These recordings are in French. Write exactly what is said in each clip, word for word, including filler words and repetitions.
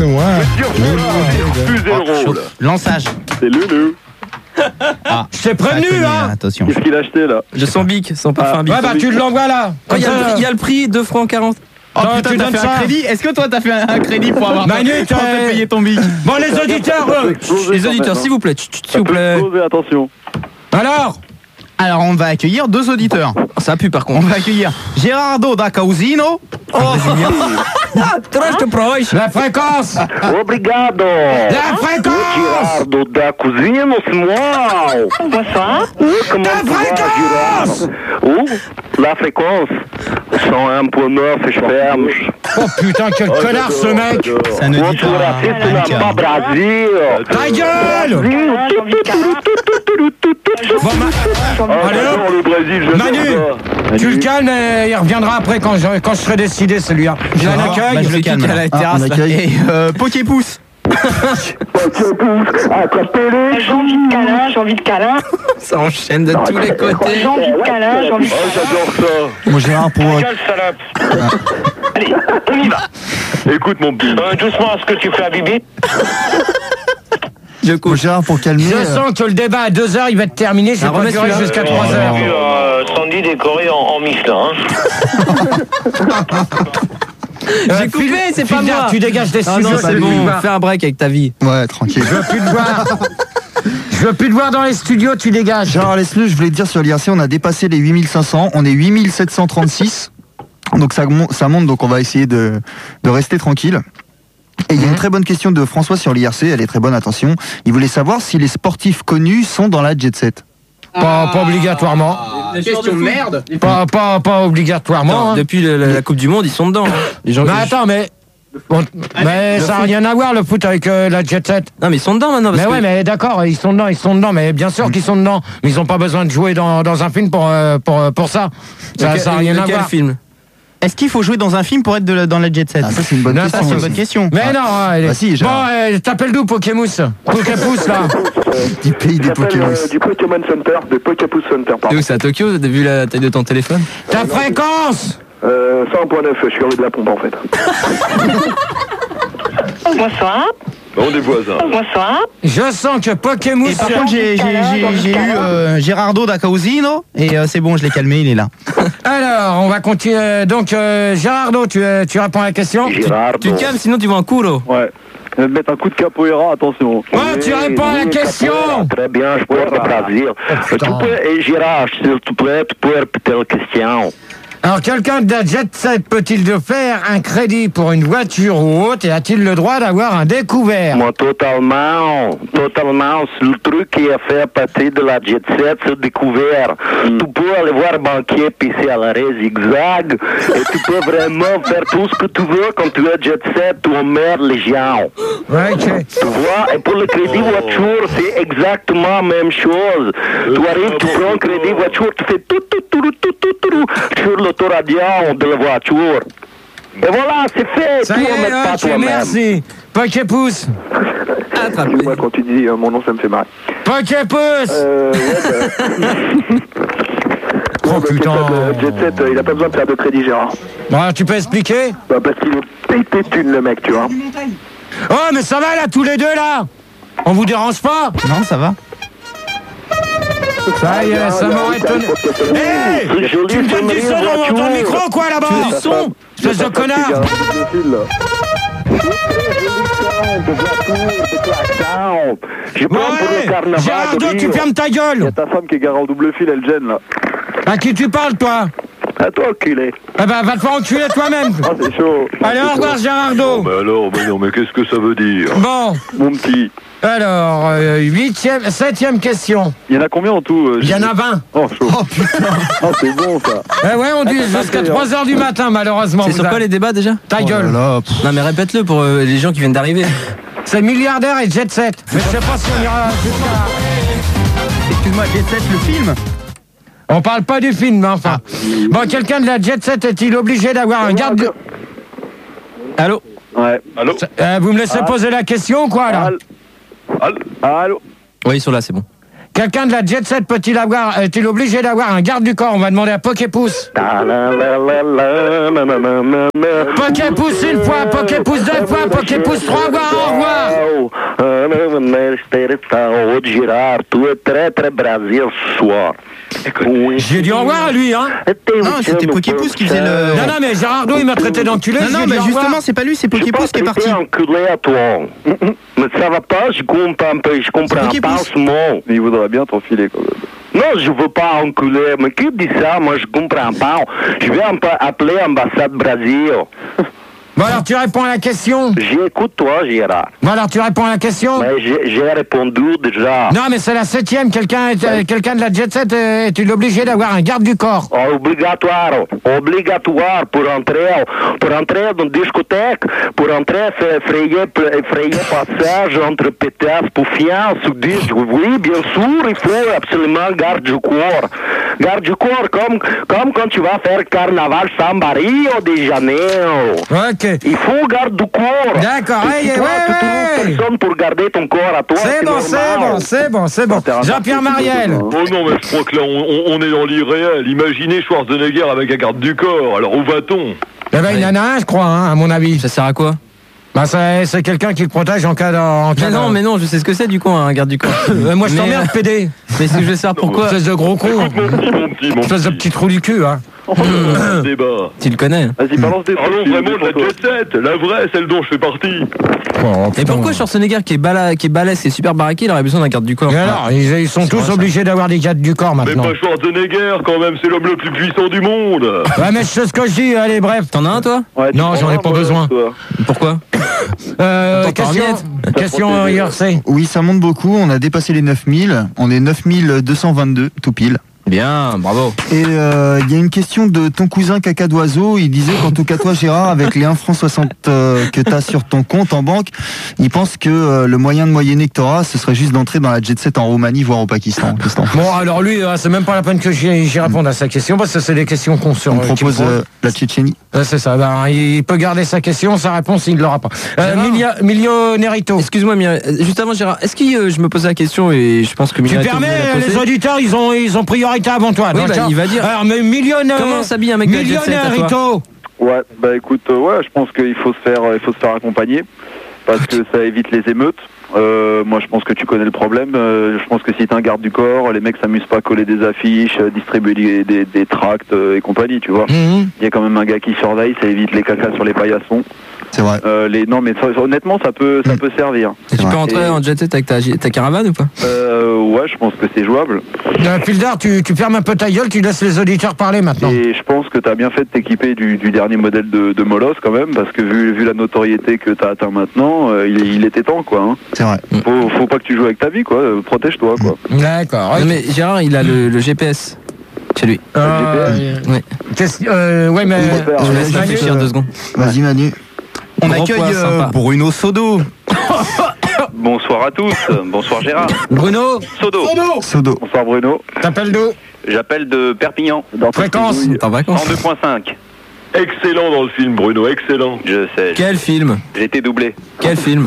c'est moi. Plus le rôle. Lançage. C'est Lulu. Ah, je t'ai prévenu, hein. Attention. Qu'est-ce qu'il a acheté là? De son bic, son parfum Ah, bic. Ouais, bah tu l'envoies là. Oh, il y, a le- il y a le prix, deux francs quarante. Oh Non, putain, tu t'as donnes fait ça. un crédit. Est-ce que toi t'as fait un crédit pour avoir Manu, pour t'as- te payer ton bic? Bon, les auditeurs, eux. Les auditeurs, s'il vous plaît, chut, chut, s'il vous plaît. Posez attention. Alors Alors on va accueillir deux auditeurs. Ça pue par On contre. va accueillir Gerardo da Causino. Oh, Troste proche. la fréquence. Obrigado. La fréquence. Gerardo da Cousino, c'est moi. Bonsoir. Oui, comment La tu vas, fréquence. Gerardo? Oh, la fréquence. cent un virgule neuf, je ferme. Oh putain, quel connard ce mec. C'est un Moi, je auditeur. suis raciste, un tu n'as pas Brasil. Ta gueule. Câlin, j'ai envie de câlin. Bon, ma- Ah, Allez, hop. j'adore le Brésil, j'adore Manu, ça. tu le calmes et il reviendra après quand je, quand je serai décidé celui-là. Je Ah, l'accueille. bah, je le C'est qui calme. qui a la là. terrasse, Ah, on là accueille. Et euh, Poképousse. J'ai envie de câlin, j'ai envie de câlin. Ça enchaîne de tous les côtés. J'ai envie de câlin, j'ai envie de Oh, j'adore ça. Moi Gérard pour... euh, Quelle salope. Allez, on y va. Écoute, mon petit. Euh, doucement, ce que tu fais à Bibi. Je moi, couche. Gérard pour calmer... Je euh, sens que le débat à deux heures, il va être terminé. Je Ah, vais pas remets durer celui-là. jusqu'à trois heures. Euh, Sandy décoré en, en Michelin. J'ai coupé, c'est pas Filiard, moi. tu dégages des Ah non, studios, c'est je veux plus bon. te voir. Fais un break avec ta vie. Ouais, tranquille. Je veux plus te voir. Je veux plus te voir dans les studios, tu dégages. Gérard, laisse-le, je voulais te dire sur l'I R C, on a dépassé les huit mille cinq cents, on est huit mille sept cent trente-six. Donc ça, mon- ça monte, donc on va essayer de, de rester tranquille. Et il y a une très bonne question de François sur l'I R C, elle est très bonne, attention. Il voulait savoir si les sportifs connus sont dans la jet set. Pas, pas obligatoirement. Question de merde. Pas, pas, pas obligatoirement. Non, hein. depuis le- la, la Coupe du Monde, ils sont dedans. hein. Les gens Mais qui- attends, mais. Bon, mais ça n'a rien à voir le foot avec euh, la jet set. Non, mais ils sont dedans maintenant. Parce Mais que... ouais, mais d'accord, ils sont dedans, ils sont dedans, mais bien sûr qu'ils sont dedans. Mais ils n'ont pas besoin de jouer dans, dans un film pour, euh, pour, euh, pour ça. Ça Lequel- n'a rien à lequel voir. film? Est-ce qu'il faut jouer dans un film pour être de la- dans la jet set? Ah, ça c'est une bonne Non, Ça, question. c'est une aussi. bonne question. Mais non, hein, elle est- Bah si, bon, Gérard. euh, t'appelles d'où Pokémousse Poképousse là. Du pays des Pokémon. du Pokémon Center, de Poképousse Center, C'est pardon. où? C'est à Tokyo, vu la taille de ton téléphone? Ta fréquence. Euh, cent un virgule neuf, je suis rue de la Pompe en fait. Bonsoir. On est voisins. Bonsoir. Je sens que Et Pokémousse. par contre, j'ai j'ai- j'ai- j'ai eu euh, Gerardo da Causino et euh, c'est bon, je l'ai calmé, il est là. Alors, on va continuer. Donc, euh, Gérardo, tu, euh, tu réponds à la question. Gerardo. Tu te calmes, sinon tu vois un culo. Ouais. Je vais te mettre un coup de capoeira, attention. Ouais, tu réponds à la question. Très bien, je peux le Brasil. Tu peux, et Gérard, s'il te plaît, tu peux répéter la question. Alors, quelqu'un de la jet set peut-il de faire un crédit pour une voiture ou autre et a-t-il le droit d'avoir un découvert? Moi, totalement, totalement, c'est le truc qui a fait partie de la jet set, c'est découvert. Tu peux aller voir banquier pisser à l'arrêt zigzag et tu peux vraiment faire tout ce que tu veux quand tu es jet set, tu emmerdes les gens. Ouais, ok. Tu vois, et pour le crédit voiture, c'est exactement la même chose. Tu arrives, tu prends un crédit voiture, tu fais tout, tout, tout, tout, tout, tout, sur l'autoradiant de la voiture. Et voilà, c'est fait. Ça tu y en mets est, pas ok, toi-même. merci. Poképousse. Attrapé. Excuse-moi, quand tu dis euh, mon nom, ça me fait marrer. Poképousse. Euh, ouais, Oh bah, putain. euh, Jet Set, euh, il a pas besoin de faire de crédit, Gérard. Bon, tu peux expliquer? Bah, parce qu'il est pété de thunes, le mec, tu vois. Oh, mais ça va là, tous les deux là? On vous dérange pas? Non, ça va. Ça y est, ça m'aurait étonné. Hé! C'est joli, Tu me c'est donnes du une son dans voiture. dans le micro, quoi, là-bas? Tu veux du son? Espèce de connard! Je prends pour le Ouais! carnaval. Gérardo, de tu Rio. fermes ta Il y gueule! a ta femme qui est garée en double fil, elle gêne, là. À qui tu parles, toi? À toi, enculé. Eh ben, va te faire enculer toi-même! Ah, c'est chaud. Allez, au revoir, Gérardo! Mais alors, mais non, mais qu'est-ce que ça veut dire? Bon, Mon petit. alors, euh, huitième, septième question. Il y en a combien en tout? euh, Il y en a vingt. Oh, chaud. Oh, putain. Oh, c'est bon, ça. Eh ouais, on dit jusqu'à trois heures du matin, malheureusement. C'est vous sur quoi avez- les débats déjà? Ta gueule! Là, pff, Non, mais répète-le pour euh, les gens qui viennent d'arriver. C'est milliardaire et jet set. Mais je sais pas si on ira jusqu'à... Excuse-moi, jet set, le film? On parle pas du film, mais enfin. Bon, quelqu'un de la jet set est-il obligé d'avoir un garde... Allô? Ouais. Allô? Euh, vous me laissez Ah. poser la question ou quoi, là? Allô? Allô? Allô? Oui, ils sont là, c'est bon. Quelqu'un de la jet set peut-il avoir, est-il obligé d'avoir un garde du corps? On va demander à Poképousse. Poképousse une fois, Poképousse deux fois, Poképousse trois fois, au revoir. Gérard, tu es très très Brasil ce soir. J'ai dit au revoir à lui, hein. Non, c'était Poképousse qui faisait le... Non, non, mais Gérardo, il m'a traité d'enculé. Non, non, j'ai dit mais au revoir. justement, c'est pas lui, c'est Poképousse qui est parti. enculé à toi. Mais ça va pas, je comprends pas, je comprends C'est pas Poképousse. ce mot. Mais il voudrait bien t'enfiler quand même. Non, je veux pas enculer. Mais qui dit ça? Moi, je comprends pas. Je vais un peu appeler ambassade Brésil. Bon, alors tu réponds à la question. J'écoute toi, Gérard. Bon, alors tu réponds à la question. Mais j'ai j'ai répondu déjà. Non, mais c'est la septième. Quelqu'un est, euh, quelqu'un de la jet set euh, est-il obligé d'avoir un garde du corps? Obligatoire, obligatoire pour entrer, pour entrer dans une discothèque, pour entrer, faire frayer, frayer passage entre pétasses pour fiance ou disque. Oui, bien sûr, il faut absolument garde du corps. Garde du corps, comme, comme quand tu vas faire carnaval samba Rio de Janeiro. Ok. Il faut garde du corps. D'accord, Et si hey, toi, ouais, tu ouais. trouves personne pour garder ton corps à toi, C'est bon, c'est normal. bon, c'est bon, c'est bon. Jean-Pierre Mariel. Oh non, mais je crois que là, on, on- on est dans l'irréel. Imaginez Schwarzenegger avec un garde du corps. Alors où va-t-on? Eh ben, il y en a un, je crois, hein, à mon avis. Ça sert à quoi? Bah, c'est c'est quelqu'un qui le protège en cas de... en cas Mais non, de- mais non, je sais ce que c'est du coup, un garde du corps. Euh, moi, je Mais, t'emmerde, euh, P D. Mais est-ce que je vais savoir pourquoi? Espèce de gros con. Écoute, mon petit, mon petit, mon Espèce de petit trou du cul, hein. petit débat. Tu le connais. Vas-y, balance des Parlons vraiment de la jet set, la vraie, celle dont je fais partie. Oh, Et putain. pourquoi Schwarzenegger qui est bala, qui est balèze, qui est super baraqué, il aurait besoin d'un garde du corps? Et alors, ils, ils sont C'est tous vrai, ça. obligés d'avoir des gardes du corps Mais maintenant. pas Schwarzenegger, quand même, c'est l'homme le plus puissant du monde. Ouais, mais je sais ce que je dis, allez, bref. T'en as un toi? Non, j'en ai pas besoin. Pourquoi? Euh, Attends, question, Armiette. question I R C. Oui, ça monte beaucoup. On a dépassé les neuf mille. On est neuf mille deux cent vingt-deux, tout pile. Bien, bravo. Et euh, il y a une question de ton cousin caca d'oiseau. Il disait qu'en tout cas toi Gérard, avec les un franc soixante euh, que tu as sur ton compte en banque, il pense que euh, le moyen de moyenner que tu auras, ce serait juste d'entrer dans la jet set en Roumanie, voire au Pakistan. Qu'est-ce que t'en penses? Bon, alors lui, euh, c'est même pas la peine que j'y j'y réponde à sa question, parce que c'est des questions qu'on se On euh, qui me propose posent. euh, la Tchétchénie. Euh, c'est ça, ben, il peut garder sa question, sa réponse, il ne l'aura pas. Euh, Gérard. Milia- Millionérito. Excuse-moi, Myriam, euh, juste avant Gérard, est-ce que euh, je me posais la question et je pense que Tu Myriam permets, devait la euh, poser. les auditeurs, ils ont, ils ont priorité avant toi. Oui, Donc, bah, tiens. il va dire. Alors, mais millionnaire. Comment s'habille un mec de la jet set, à toi? Millionnairito. Ouais, bah écoute, euh, ouais, je pense qu'il faut se faire, euh, il faut se faire accompagner parce que ça évite les émeutes. Euh, moi, je pense que tu connais le problème. Euh, je pense que si t'es un garde du corps, les mecs s'amusent pas à coller des affiches, euh, distribuer des, des, des tracts euh, et compagnie, tu vois. Mhm. Il y a quand même un gars qui surveille, ça évite les cacas sur les paillassons. C'est vrai. Euh, les, non, mais ça, honnêtement, ça peut, ça peut servir. Et tu Ouais. peux rentrer Et- en jet set avec ta, ta caravane ou pas? Euh, ouais, je pense que c'est jouable. Euh, Pildar, tu, tu fermes un peu ta gueule, tu laisses les auditeurs parler maintenant. Et je pense que t'as bien fait de t'équiper du, du dernier modèle de, de Molos quand même, parce que vu, vu la notoriété que t'as atteint maintenant, euh, il, il était temps, quoi. Hein. C'est vrai. Faut, faut pas que tu joues avec ta vie, quoi. Euh, Protège-toi, quoi. D'accord. Non mais Gérard, il a le, le G P S chez lui. Euh, Ouais. qu'est-ce- euh, ouais, mais. On va faire, Je euh, laisse Manu, réfléchir deux secondes. Vas-y Manu. On Gros accueille poids, euh, sympa. Bruno Sodo. Bonsoir à tous, bonsoir Gérard. Bruno, Sodo, Sodo. Bonsoir Bruno. t'appelles d'où? j'appelle de Perpignan, Fréquence. T'es en vacances? en deux point cinq. Excellent dans le film, Bruno, excellent. Je sais, Quel film? j'ai été doublé. Quel film?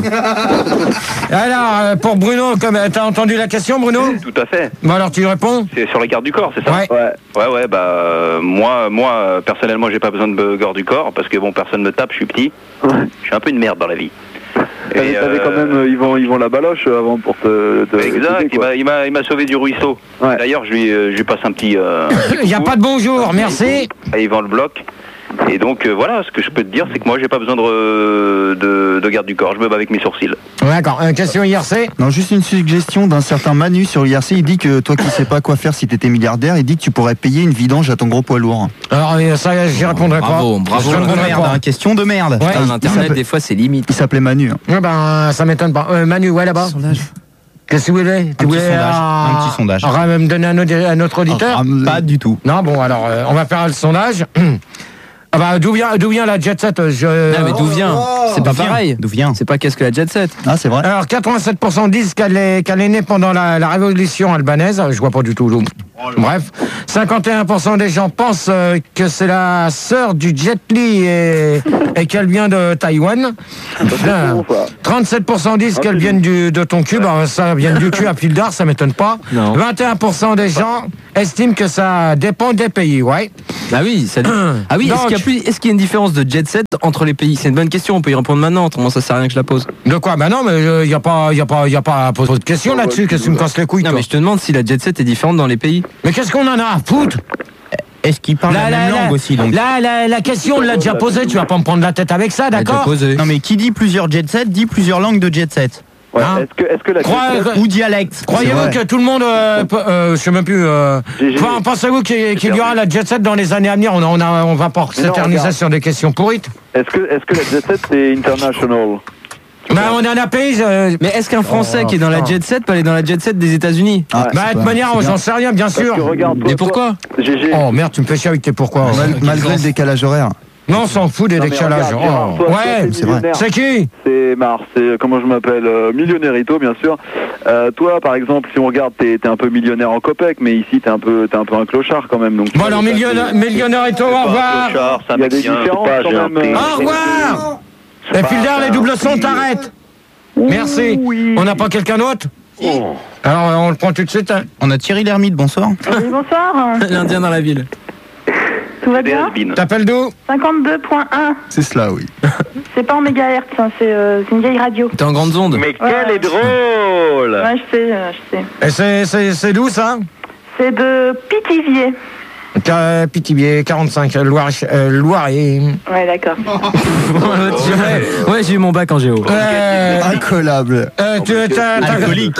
Alors, euh, pour Bruno, comme euh, t'as entendu la question, Bruno? Tout à fait. Bon, alors tu réponds? C'est sur les gardes du corps, c'est ça? Ouais. Ouais. Ouais, ouais, bah euh, moi, moi euh, personnellement, j'ai pas besoin de garde du corps parce que bon, personne me tape, je suis petit. Ouais. Je suis un peu une merde dans la vie. T'avais Et, t'avais euh, quand même, euh, ils vont, ils vont la baloche euh, avant pour te. te Exact, t'aider, il quoi. m'a, il m'a, il m'a sauvé du ruisseau. Ouais. D'ailleurs, je lui, euh, je lui passe un petit. Euh, Il n'y a pas de bonjour, merci. à Yvan le bloc. Et donc euh, voilà, ce que je peux te dire, c'est que moi, j'ai pas besoin de, de, de garde du corps. Je me bats avec mes sourcils. D'accord, euh, question I R C. Non, juste une suggestion d'un certain Manu sur l'I R C. Il dit que toi qui sais pas quoi faire si t'étais milliardaire, il dit que tu pourrais payer une vidange à ton gros poids lourd. Alors, euh, ça, j'y répondrai Bravo, pas. bravo. Je Question de répondrai merde, pas. hein, question de merde. Ouais. Putain, il Internet, s'appelle- des fois, c'est limite. Il s'appelait Manu. hein. Ouais, ben, ça m'étonne pas. Euh, Manu, ouais, là-bas. Sondage. Qu'est-ce que vous voulez? Tu petit voulais, sondage, euh, un petit sondage. euh, me donner un autre, un autre auditeur? Ah, Pas du tout. Non, bon, alors, euh, on va faire le sondage. Ah bah, d'où vient, d'où vient la jet set? Je... Non, mais d'où vient? C'est pas D'où vient pareil. D'où vient? C'est pas qu'est-ce que la jet set. Ah, c'est vrai. Alors, quatre-vingt-sept pour cent disent qu'elle est, qu'elle est née pendant la, la révolution albanaise. Je vois pas du tout d'où. Bref, cinquante et un pour cent des gens pensent euh, que c'est la sœur du Jet Li et, et qu'elle vient de Taïwan. Putain, trente-sept pour cent disent qu'elle vient du, de ton cul. Ben, ça vient du cul à Pildar, ça m'étonne pas. Non. vingt et un pour cent des gens estiment que ça dépend des pays, ouais. Ah oui, ça... ah oui. Est-ce qu'il y a plus... est-ce qu'il y a une différence de jet set entre les pays? C'est une bonne question. On peut y répondre maintenant. Autrement, ça sert à rien que je la pose. De quoi? Ben non, mais il euh, n'y a pas, y a pas, y a pas à poser de questions là-dessus. Qu'est-ce que tu me casses les couilles? Non, toi mais je te demande si la jet set est différente dans les pays. Mais qu'est-ce qu'on en a à foutre? Est-ce qu'il parle la, la même la, langue aussi donc la, la, la question, on l'a déjà posée. Tu vas pas me prendre la tête avec ça, d'accord? Non, mais qui dit plusieurs jet set dit plusieurs langues de jet set. Ouais, Hein est-ce que, est-ce que la Crois- jet set- Ou dialecte. Croyez-vous que tout le monde, euh, peut- euh, je sais même plus, euh, G G. enfin, pensez-vous qu'il qu'il y aura la jet set dans les années à venir? On, a, on, a, on va pas Mais non, s'éterniser regarde. sur des questions pourrites. est-ce que, est-ce que la jet set c'est international? Ben, on en a payé. euh, Mais est-ce qu'un Français Oh, qui est dans la putain. jet set peut aller dans la jet set des États-Unis? Ah, bah, de c'est toute pas- manière, c'est bien. j'en sais rien, bien Parce sûr. que regarde, toi, Mais pourquoi? toi, G G. Oh merde, tu me fais chier avec tes pourquoi. Mal- malgré le décalage horaire. Non, on s'en fout des Non, mais décalages. regarde, Gérard, Oh, toi, toi, ouais, t'es c'est vrai. millionnaire. c'est qui? C'est Mars, c'est comment je m'appelle, euh, Millionnairito bien sûr. Euh, toi par exemple, si on regarde, t'es t'es un peu millionnaire en copec, mais ici t'es un peu t'es un peu un clochard quand même. Donc tu Bon vas alors, aller millionnaire, passer- millionnaire et toi, au revoir. Il y a des différences pas quand même. gentil. euh, Au revoir. Et Pildar, les doubles sons, t'arrêtes. Merci. On n'a pas quelqu'un d'autre? Alors, on le prend tout de suite. Hein. On a Thierry Lhermitte, bonsoir. Oui, bonsoir. L'Indien dans la ville. Tout va bien? T'appelles d'où? cinquante-deux point un. C'est cela, oui. C'est pas en mégahertz, hein, c'est euh, c'est une vieille radio. T'es en grande onde. Mais Ouais. quel est drôle! Ouais, je sais, euh, je sais. Et c'est- c'est c'est d'où ça? C'est de Pithiviers. Ca- Pithiviers, quarante-cinq, Loire, euh, Loiret. Ouais, d'accord. ouais, ouais, j'ai eu mon bac en géo. Euh, Incollable. euh, tu, t'as- t'as- Alcoolique.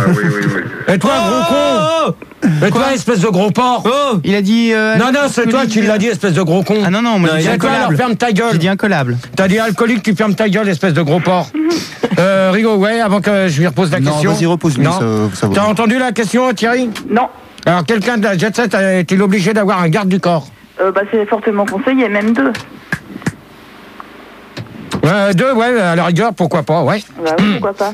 Et toi, gros con? Et toi, espèce de gros porc? Oh, Il a dit. euh, Non, non, c'est toi qui l'as dit, espèce de gros con. Ah non, non, moi j'ai dit C'est toi, alors incollable. ferme ta gueule. J'ai dit incollable. T'as dit alcoolique, tu fermes ta gueule, espèce de gros porc. euh, Rigo, ouais, avant que je lui repose la Non, question. vas-y, repose-lui, Non. ça, ça va. T'as entendu la question, Thierry? Non. Alors, quelqu'un de la Jet Set est-il obligé d'avoir un garde du corps? Euh, bah, c'est fortement conseillé, même deux. euh, Deux, ouais, à la rigueur, pourquoi pas, ouais. Bah oui, pourquoi pas.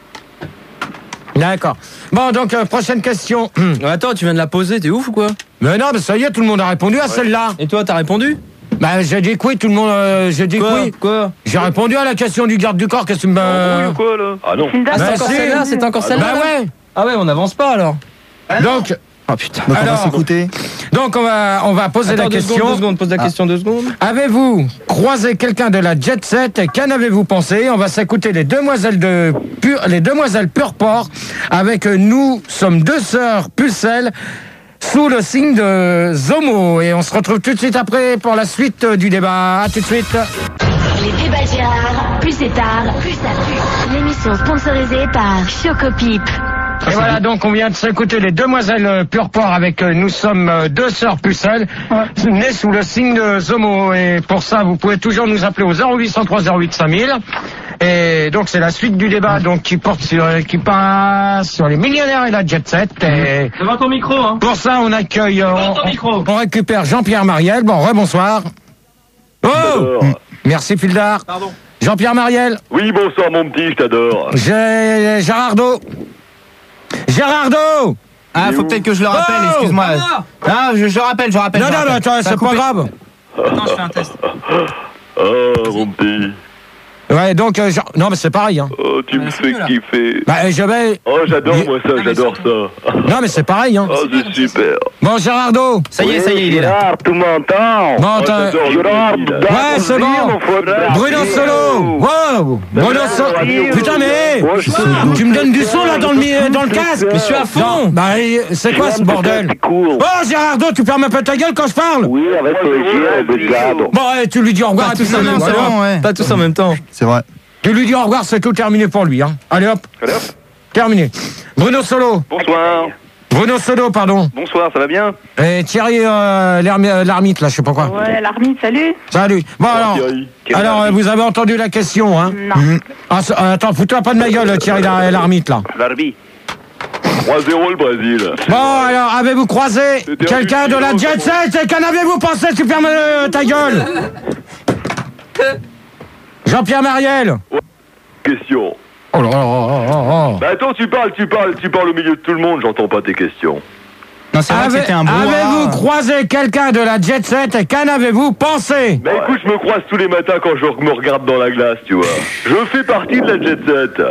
D'accord. Bon, donc, euh, prochaine question. attends, tu viens de la poser, t'es ouf ou quoi? Mais non, mais ça y est, tout le monde a répondu à celle-là. Et toi, t'as répondu? Bah, j'ai dit que oui, tout le monde, euh, j'ai dit que Quoi? oui. Quoi? J'ai répondu à la question du garde du corps, qu'est-ce que tu me... quoi là? Ah non. Hilda, Ah, c'est Bah, encore si. celle-là, c'est encore celle-là? Bah ouais. Ah ouais, on n'avance pas alors. Donc, Oh putain. Donc on va Alors- s'écouter. donc on va, on va poser Attends, la deux question. secondes, deux secondes, pose la question deux secondes. Avez-vous croisé quelqu'un de la Jet Set et qu'en avez-vous pensé? On va s'écouter les demoiselles de Pur, les demoiselles Purport avec euh, Nous sommes deux sœurs Pucelles sous le signe de Zomo. Et on se retrouve tout de suite après pour la suite euh, du débat. À tout de suite. Les débats Gérard, plus c'est tard, plus ça pue. L'émission sponsorisée par Chocopip. Et voilà, donc on vient de s'écouter les demoiselles euh, Purport avec euh, Nous sommes euh, deux sœurs Pucelles, nées sous le signe de Zomo. Et pour ça, vous pouvez toujours nous appeler au zéro huit cent trois zéro huit cinq mille. Et donc c'est la suite du débat donc qui porte sur euh, qui passe sur les millionnaires et la jet set. Et Devant ton micro, hein. pour ça, on accueille, euh, Devant ton on, micro. on récupère Jean-Pierre Mariel. Bon, rebonsoir. Oh, merci Fildar. Pardon. Jean-Pierre Mariel. Oui, bonsoir mon petit, je t'adore. J'ai Gérardo. Gérardo. Ah, faut peut-être que je le rappelle, Oh excuse-moi. Ah, je, je rappelle, je rappelle. Non, je non, mais rappelle. attends, Ça a c'est pas coupé. grave. Attends, je fais un test. Ah, mon petit. Ouais, donc, euh, Jean- non, mais c'est pareil. Hein. Oh, tu me c'est fais mieux, là. kiffer. Bah, je vais. Oh, j'adore moi ça, mais j'adore ça. Non, mais c'est pareil. Hein. Oh, c'est super. Bon, Gérardo. Ça y est, ça y est, il est là. Gérard, tu m'entends? Bon, Oh, t'as- j'adore Gérard, le petit, là. Ouais, c'est bon. Bruno Solo. Wow. Bruno Solo. Putain, mais. Tu me donnes du son là dans le, mi- dans le casque. Je suis à fond. Non, Bah, c'est quoi ce bordel? C'est cool. Oh, Gérardo, tu fermes un peu ta gueule quand je parle? Oui, avec plaisir, obrigado. Bon, ouais, tu lui dis au revoir. Pas et tous puis en c'est même bon, c'est voilà. bon, ouais. Pas tous en même temps. C'est vrai. Tu lui dis au revoir, c'est tout terminé pour lui. Hein. Allez hop. Allez, hop. Terminé. Bruno Solo. Bonsoir. Bruno Solo, pardon. Bonsoir, ça va bien? Et Thierry euh, l'ermi- euh, l'ermite, là, je sais pas quoi. Ouais, l'armite, salut. Salut. Bon, alors, Thierry. alors euh, vous avez entendu la question, hein? Non. Ah, c'est- euh, attends, fous-toi pas de ma gueule, Thierry l'er- l'ermite, là. Larbi. trois zéro le Brésil. Bon, alors, avez-vous croisé C'était quelqu'un de la hallucinant, Jet Set et qu'en avez-vous pensé? Tu fermes euh, ta gueule. Jean-Pierre Mariel. Question. Oh là là, oh, oh, oh. Bah attends, tu parles, tu parles, tu parles au milieu de tout le monde, j'entends pas tes questions. Non, c'est vrai que Avez- c'était un beau. Avez-vous croisé quelqu'un de la jet set et qu'en avez-vous pensé? Bah écoute, je me croise tous les matins quand je me regarde dans la glace, tu vois. Je fais partie de la jet set.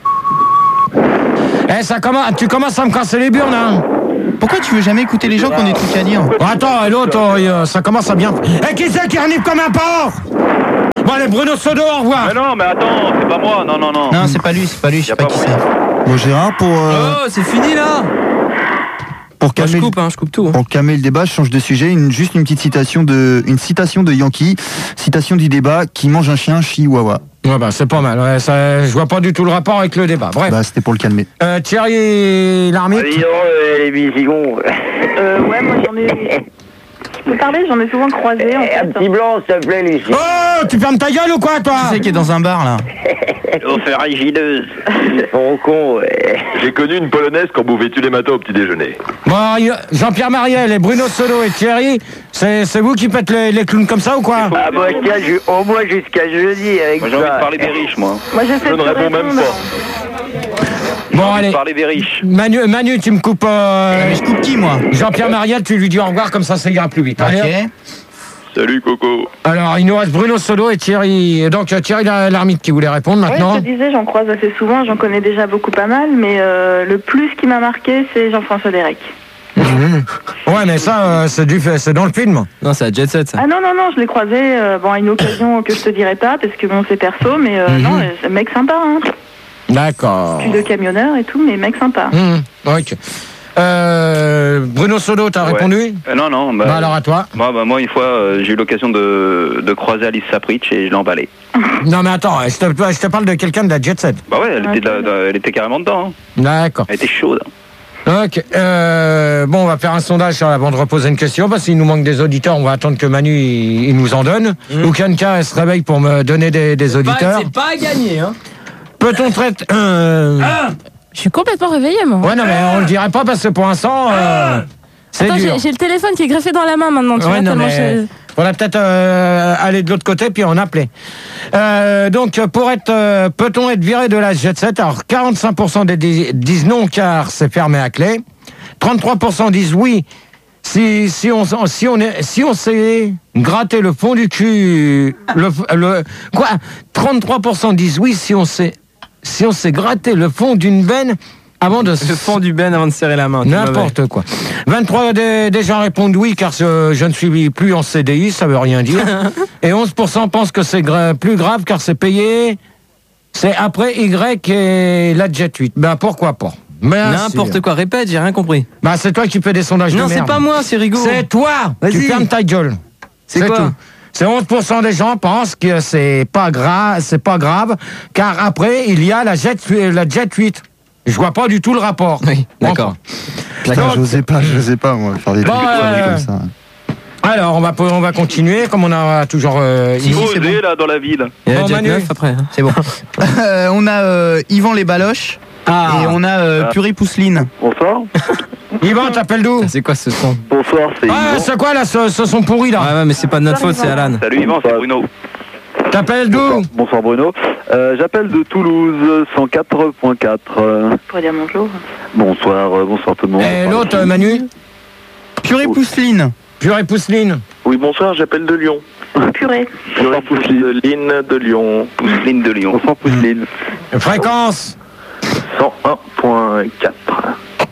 Eh, ça commence, tu commences à me casser les burnes, hein? Pourquoi tu veux jamais écouter les gens qui ont des trucs à dire? Oh, attends, et l'autre, oh, euh, ça commence à bien. Eh, qui c'est qui renifle comme un porc? Bon, allez, Bruno Sodo, au revoir. Mais non, mais attends, c'est pas moi, non, non, non. Non, c'est pas lui, c'est pas lui, je sais pas qui c'est. Bon, Gérard, pour, euh, Oh, c'est fini là. pour, Moi, je calmer, coupe, hein, je coupe tout. hein. pour calmer le débat, je change de sujet. Une, juste une petite citation de, une citation de Yankee. Citation du débat, qui mange un chien, chihuahua. Ouais, bah, c'est pas mal. Ouais, ça, je vois pas du tout le rapport avec le débat. Bref. Bah, c'était pour le calmer. Euh, Thierry Lhermitte. Dis donc, euh, les bisigons. Euh, ouais, moi j'en ai. Je peux parler, j'en ai souvent croisé en fait. Un petit blanc, s'il te plaît, Lucie. Oh, tu fermes ta gueule ou quoi, toi? Qui c'est qui est dans un bar là? Au ferragineuse. Bon con, ouais. J'ai connu une polonaise qu'on bouffait tous les matins au petit déjeuner. Bon, y- Jean-Pierre Mariel et Bruno Solo et Thierry, c'est c'est vous qui faites les, les clowns comme ça ou quoi? Ah bah tiens, ju- au moins jusqu'à jeudi avec Moi, j'ai envie de ça. parler des riches, moi. Moi j'essaie Je de ne réponds même répondre. pas. Bon, J'ai envie allez. de parler des riches. Manu, Manu, tu me coupes. euh, Mais je coupe qui moi? Jean-Pierre Mariel, tu lui dis au revoir, comme ça, ça ira plus vite. Allez, hop. Ok. Salut Coco. Alors, il nous reste Bruno Solo et Thierry. Donc, euh, Thierry Lhermitte qui voulait répondre Ouais, maintenant. je te disais, j'en croise assez souvent, j'en connais déjà beaucoup pas mal, mais euh, le plus qui m'a marqué, c'est Jean-François Derek. Ouais, mais ça, euh, c'est du fait, c'est dans le film. Non, c'est la jet set ça. Ah non, non, non, je l'ai croisé euh, bon, à une occasion que je te dirai pas, parce que bon, c'est perso, mais euh, non, c'est un mec sympa, hein. D'accord. Plus de camionneur et tout, mais mec sympa. Hum, ok. Euh, Bruno Solo, t'as Ouais. répondu? Euh, non, non. Bah, Bah, alors à toi. Moi, bah, moi, une fois, euh, j'ai eu l'occasion de, de croiser Alice Sapritch et je l'ai emballée. Non, mais attends, je te, je te parle de quelqu'un de la Jet Set. Bah ouais, elle, Ok. était, de- de- elle était carrément dedans. hein. D'accord. Elle était chaude. Ok. Euh, bon, on va faire un sondage avant de reposer une question parce qu'il nous manque des auditeurs. On va attendre que Manu il, il nous en donne. Ou qu'Anka elle se réveille pour me donner des, des auditeurs. C'est pas à gagner, hein. Peut-on traiter. Euh... Je suis complètement réveillée, moi. Ouais, non, mais on le dirait pas parce que pour l'instant. Euh, c'est Attends, dur. j'ai j'ai le téléphone qui est greffé dans la main maintenant, tu Ouais, vois, non, tellement mais je- on va peut-être euh, aller de l'autre côté puis en appeler. Euh, donc pour être, euh, peut-on être viré de la jet set? Alors quarante-cinq pour cent des dis- disent non car c'est fermé à clé. trente-trois pour cent disent oui. Si si on si on est si on sait gratter le fond du cul, le, le quoi? trente-trois pour cent disent oui si on sait si on sait gratter le fond d'une veine avant de Le fond du ben avant de serrer la main. tu n'importe quoi. vingt-trois des, des gens répondent oui car ce- je ne suis plus en C D I, ça veut rien dire. Et onze pour cent pensent que c'est gra- plus grave car c'est payé. C'est après Y et la Jet huit. Ben pourquoi pas? Bien N'importe sûr. quoi, répète, j'ai rien compris. Bah c'est toi qui fais des sondages Non, de c'est merde. pas moi, c'est Rigaud. C'est toi. Tu Vas-y. fermes ta gueule. C'est quoi tout. C'est onze pour cent des gens pensent que c'est pas grave, c'est pas grave, car après il y a la Jet, la Jet huit. Je vois pas du tout le rapport. Oui, d'accord. Putain, Donc- j'osais pas, j'osais pas, moi, faire des Bon, trucs euh, comme ça. Alors on va on va continuer comme on a toujours. Euh, Il ici, faut c'est oser, bon. là, dans la ville. Et la Bon, jet Manu. neuf après. hein. C'est bon. Euh, on a euh, Yvan les Baloches. Ah. Et on a euh, Purée Pousseline. Bonsoir. Yvan, t'appelles d'où? C'est quoi ce son? Bonsoir, c'est Ah, Yvan. c'est quoi là, ce, ce son pourri là? Ouais, ouais, mais c'est pas de notre faute, c'est Alan. Salut Yvan, c'est Bruno. T'appelles d'où? Bonsoir Bruno. Euh, J'appelle de Toulouse, cent quatre point quatre. Euh, Je pourrais dire bonjour. bonsoir, euh, bonsoir tout le monde. Et l'autre, euh, Manu? Purée Pousseline. Purée Pousseline. Oui, bonsoir, j'appelle de Lyon. Purée. Bonsoir Pousseline. De Line de Lyon. Pousseline de Lyon. Bonsoir Pousseline. Fréquence. cent un point quatre.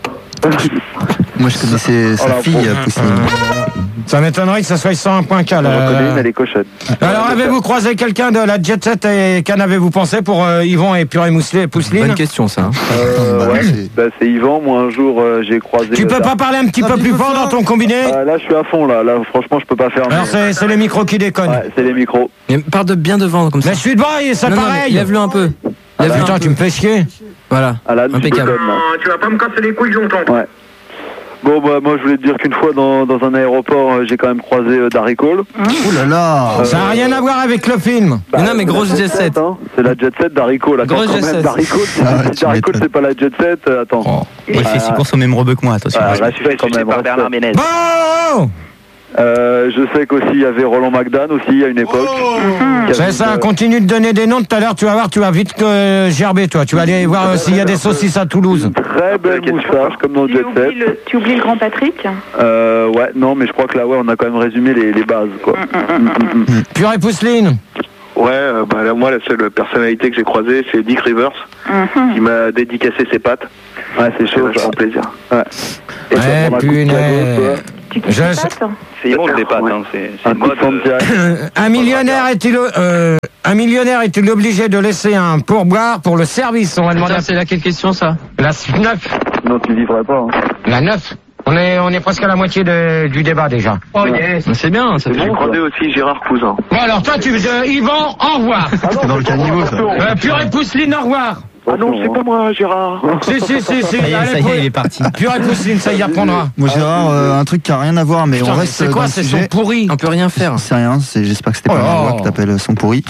Moi, je connaissais sa Oh, la fille, pauvre. Pousseline. Ça m'étonnerait que ça soit cent un point quatre. Je reconnais une, Euh... elle est cochonne. Alors avez-vous croisé quelqu'un de la Jet Set et qu'en avez-vous pensé pour euh, Yvan et Purée Mousseline Pousseline? Bonne question, ça. hein. Euh, Bah, ouais, c'est- bah, c'est Yvan. Moi, un jour, euh, j'ai croisé. Tu peux euh, pas parler un petit peu plus fort dans ton combiné? Ah, là, je suis à fond, là. Là, franchement, je peux pas faire. Alors mieux. c'est c'est les micros qui déconnent. Ouais, c'est les micros. Mais parle de bien devant, comme ça. Mais je suis devant et c'est Non, non, mais pareil. lève-le un peu. Ah, Lève-le un putain, peu. tu me fais chier. Voilà. Alan, tu Impeccable. déconnes, là. Tu vas pas me casser les couilles longtemps. Ouais. Bon, bah, moi, je voulais te dire qu'une fois, dans, dans un aéroport, euh, j'ai quand même croisé euh, Darry Cole. Ouh là là. Ça n'a rien à voir avec le film. Mais non, mais grosse jet set. Hein, c'est la jet set Darry Cole. Attends, Grosse quand jet même, set. Darry Cole, c'est Ah ouais, tu Darry Cole, m'étonnes. c'est pas la jet set. euh, Attends. Oh. Il fait six courses au même rebeu que moi, attention. Ah, Je me suis fait quand sucer même, par respect. Bernard Ménez. Bon. Euh, je sais qu'aussi il y avait Roland McDan aussi à une époque. Oh c'est ça, continue de donner des noms tout à l'heure, tu vas voir, tu vas vite que gerber toi. Tu vas aller voir euh, s'il y a des saucisses à Toulouse. Très belle moustache comme dans le Tu Jet oublies, Set. le, tu oublies le grand Patrick. Euh, ouais, non, mais je crois que là, ouais, on a quand même résumé les, les bases, quoi. Mm, mm, mm. Purée Pousseline. Ouais, euh, bah, là, moi, la seule personnalité que j'ai croisée, c'est Dick Rivers, Mm-hmm. qui m'a dédicacé ses pattes. Ouais, c'est chaud, ça. ça. plaisir. Ouais. Et ça, Ouais, pour un coup de punaise. cadeau, Tu Je kiffes sais- pas, C'est immonde les pattes, hein. C'est c'est un une coup de mode. euh, Santiago. Un millionnaire est-il euh, un millionnaire est-il obligé de laisser un pourboire pour le service? On va demander. Ça, c'est laquelle question, ça? La neuf. Non, tu vivrais pas. Hein. La neuf. On est on est presque à la moitié de- du débat déjà. Oh yes. C'est bien, ça fait J'ai croisé aussi Gérard Cousin. Bon alors toi tu euh, Yvan, au revoir. C'est dans le caniveau, ça. Euh, Purée Pousseline, au revoir. Ah non, c'est pas moi, Gérard. Si si si si. Ça y est, Allez, ça y est, il est parti. Purée Pousseline, ça y apprendra. Moi, Gérard, euh, un truc qui a rien à voir, mais Putain, on mais reste c'est dans quoi, le c'est sujet. son pourri. On peut rien faire. C'est rien, c'est, j'espère que c'était Oh pas là. la loi que t'appelles son pourri.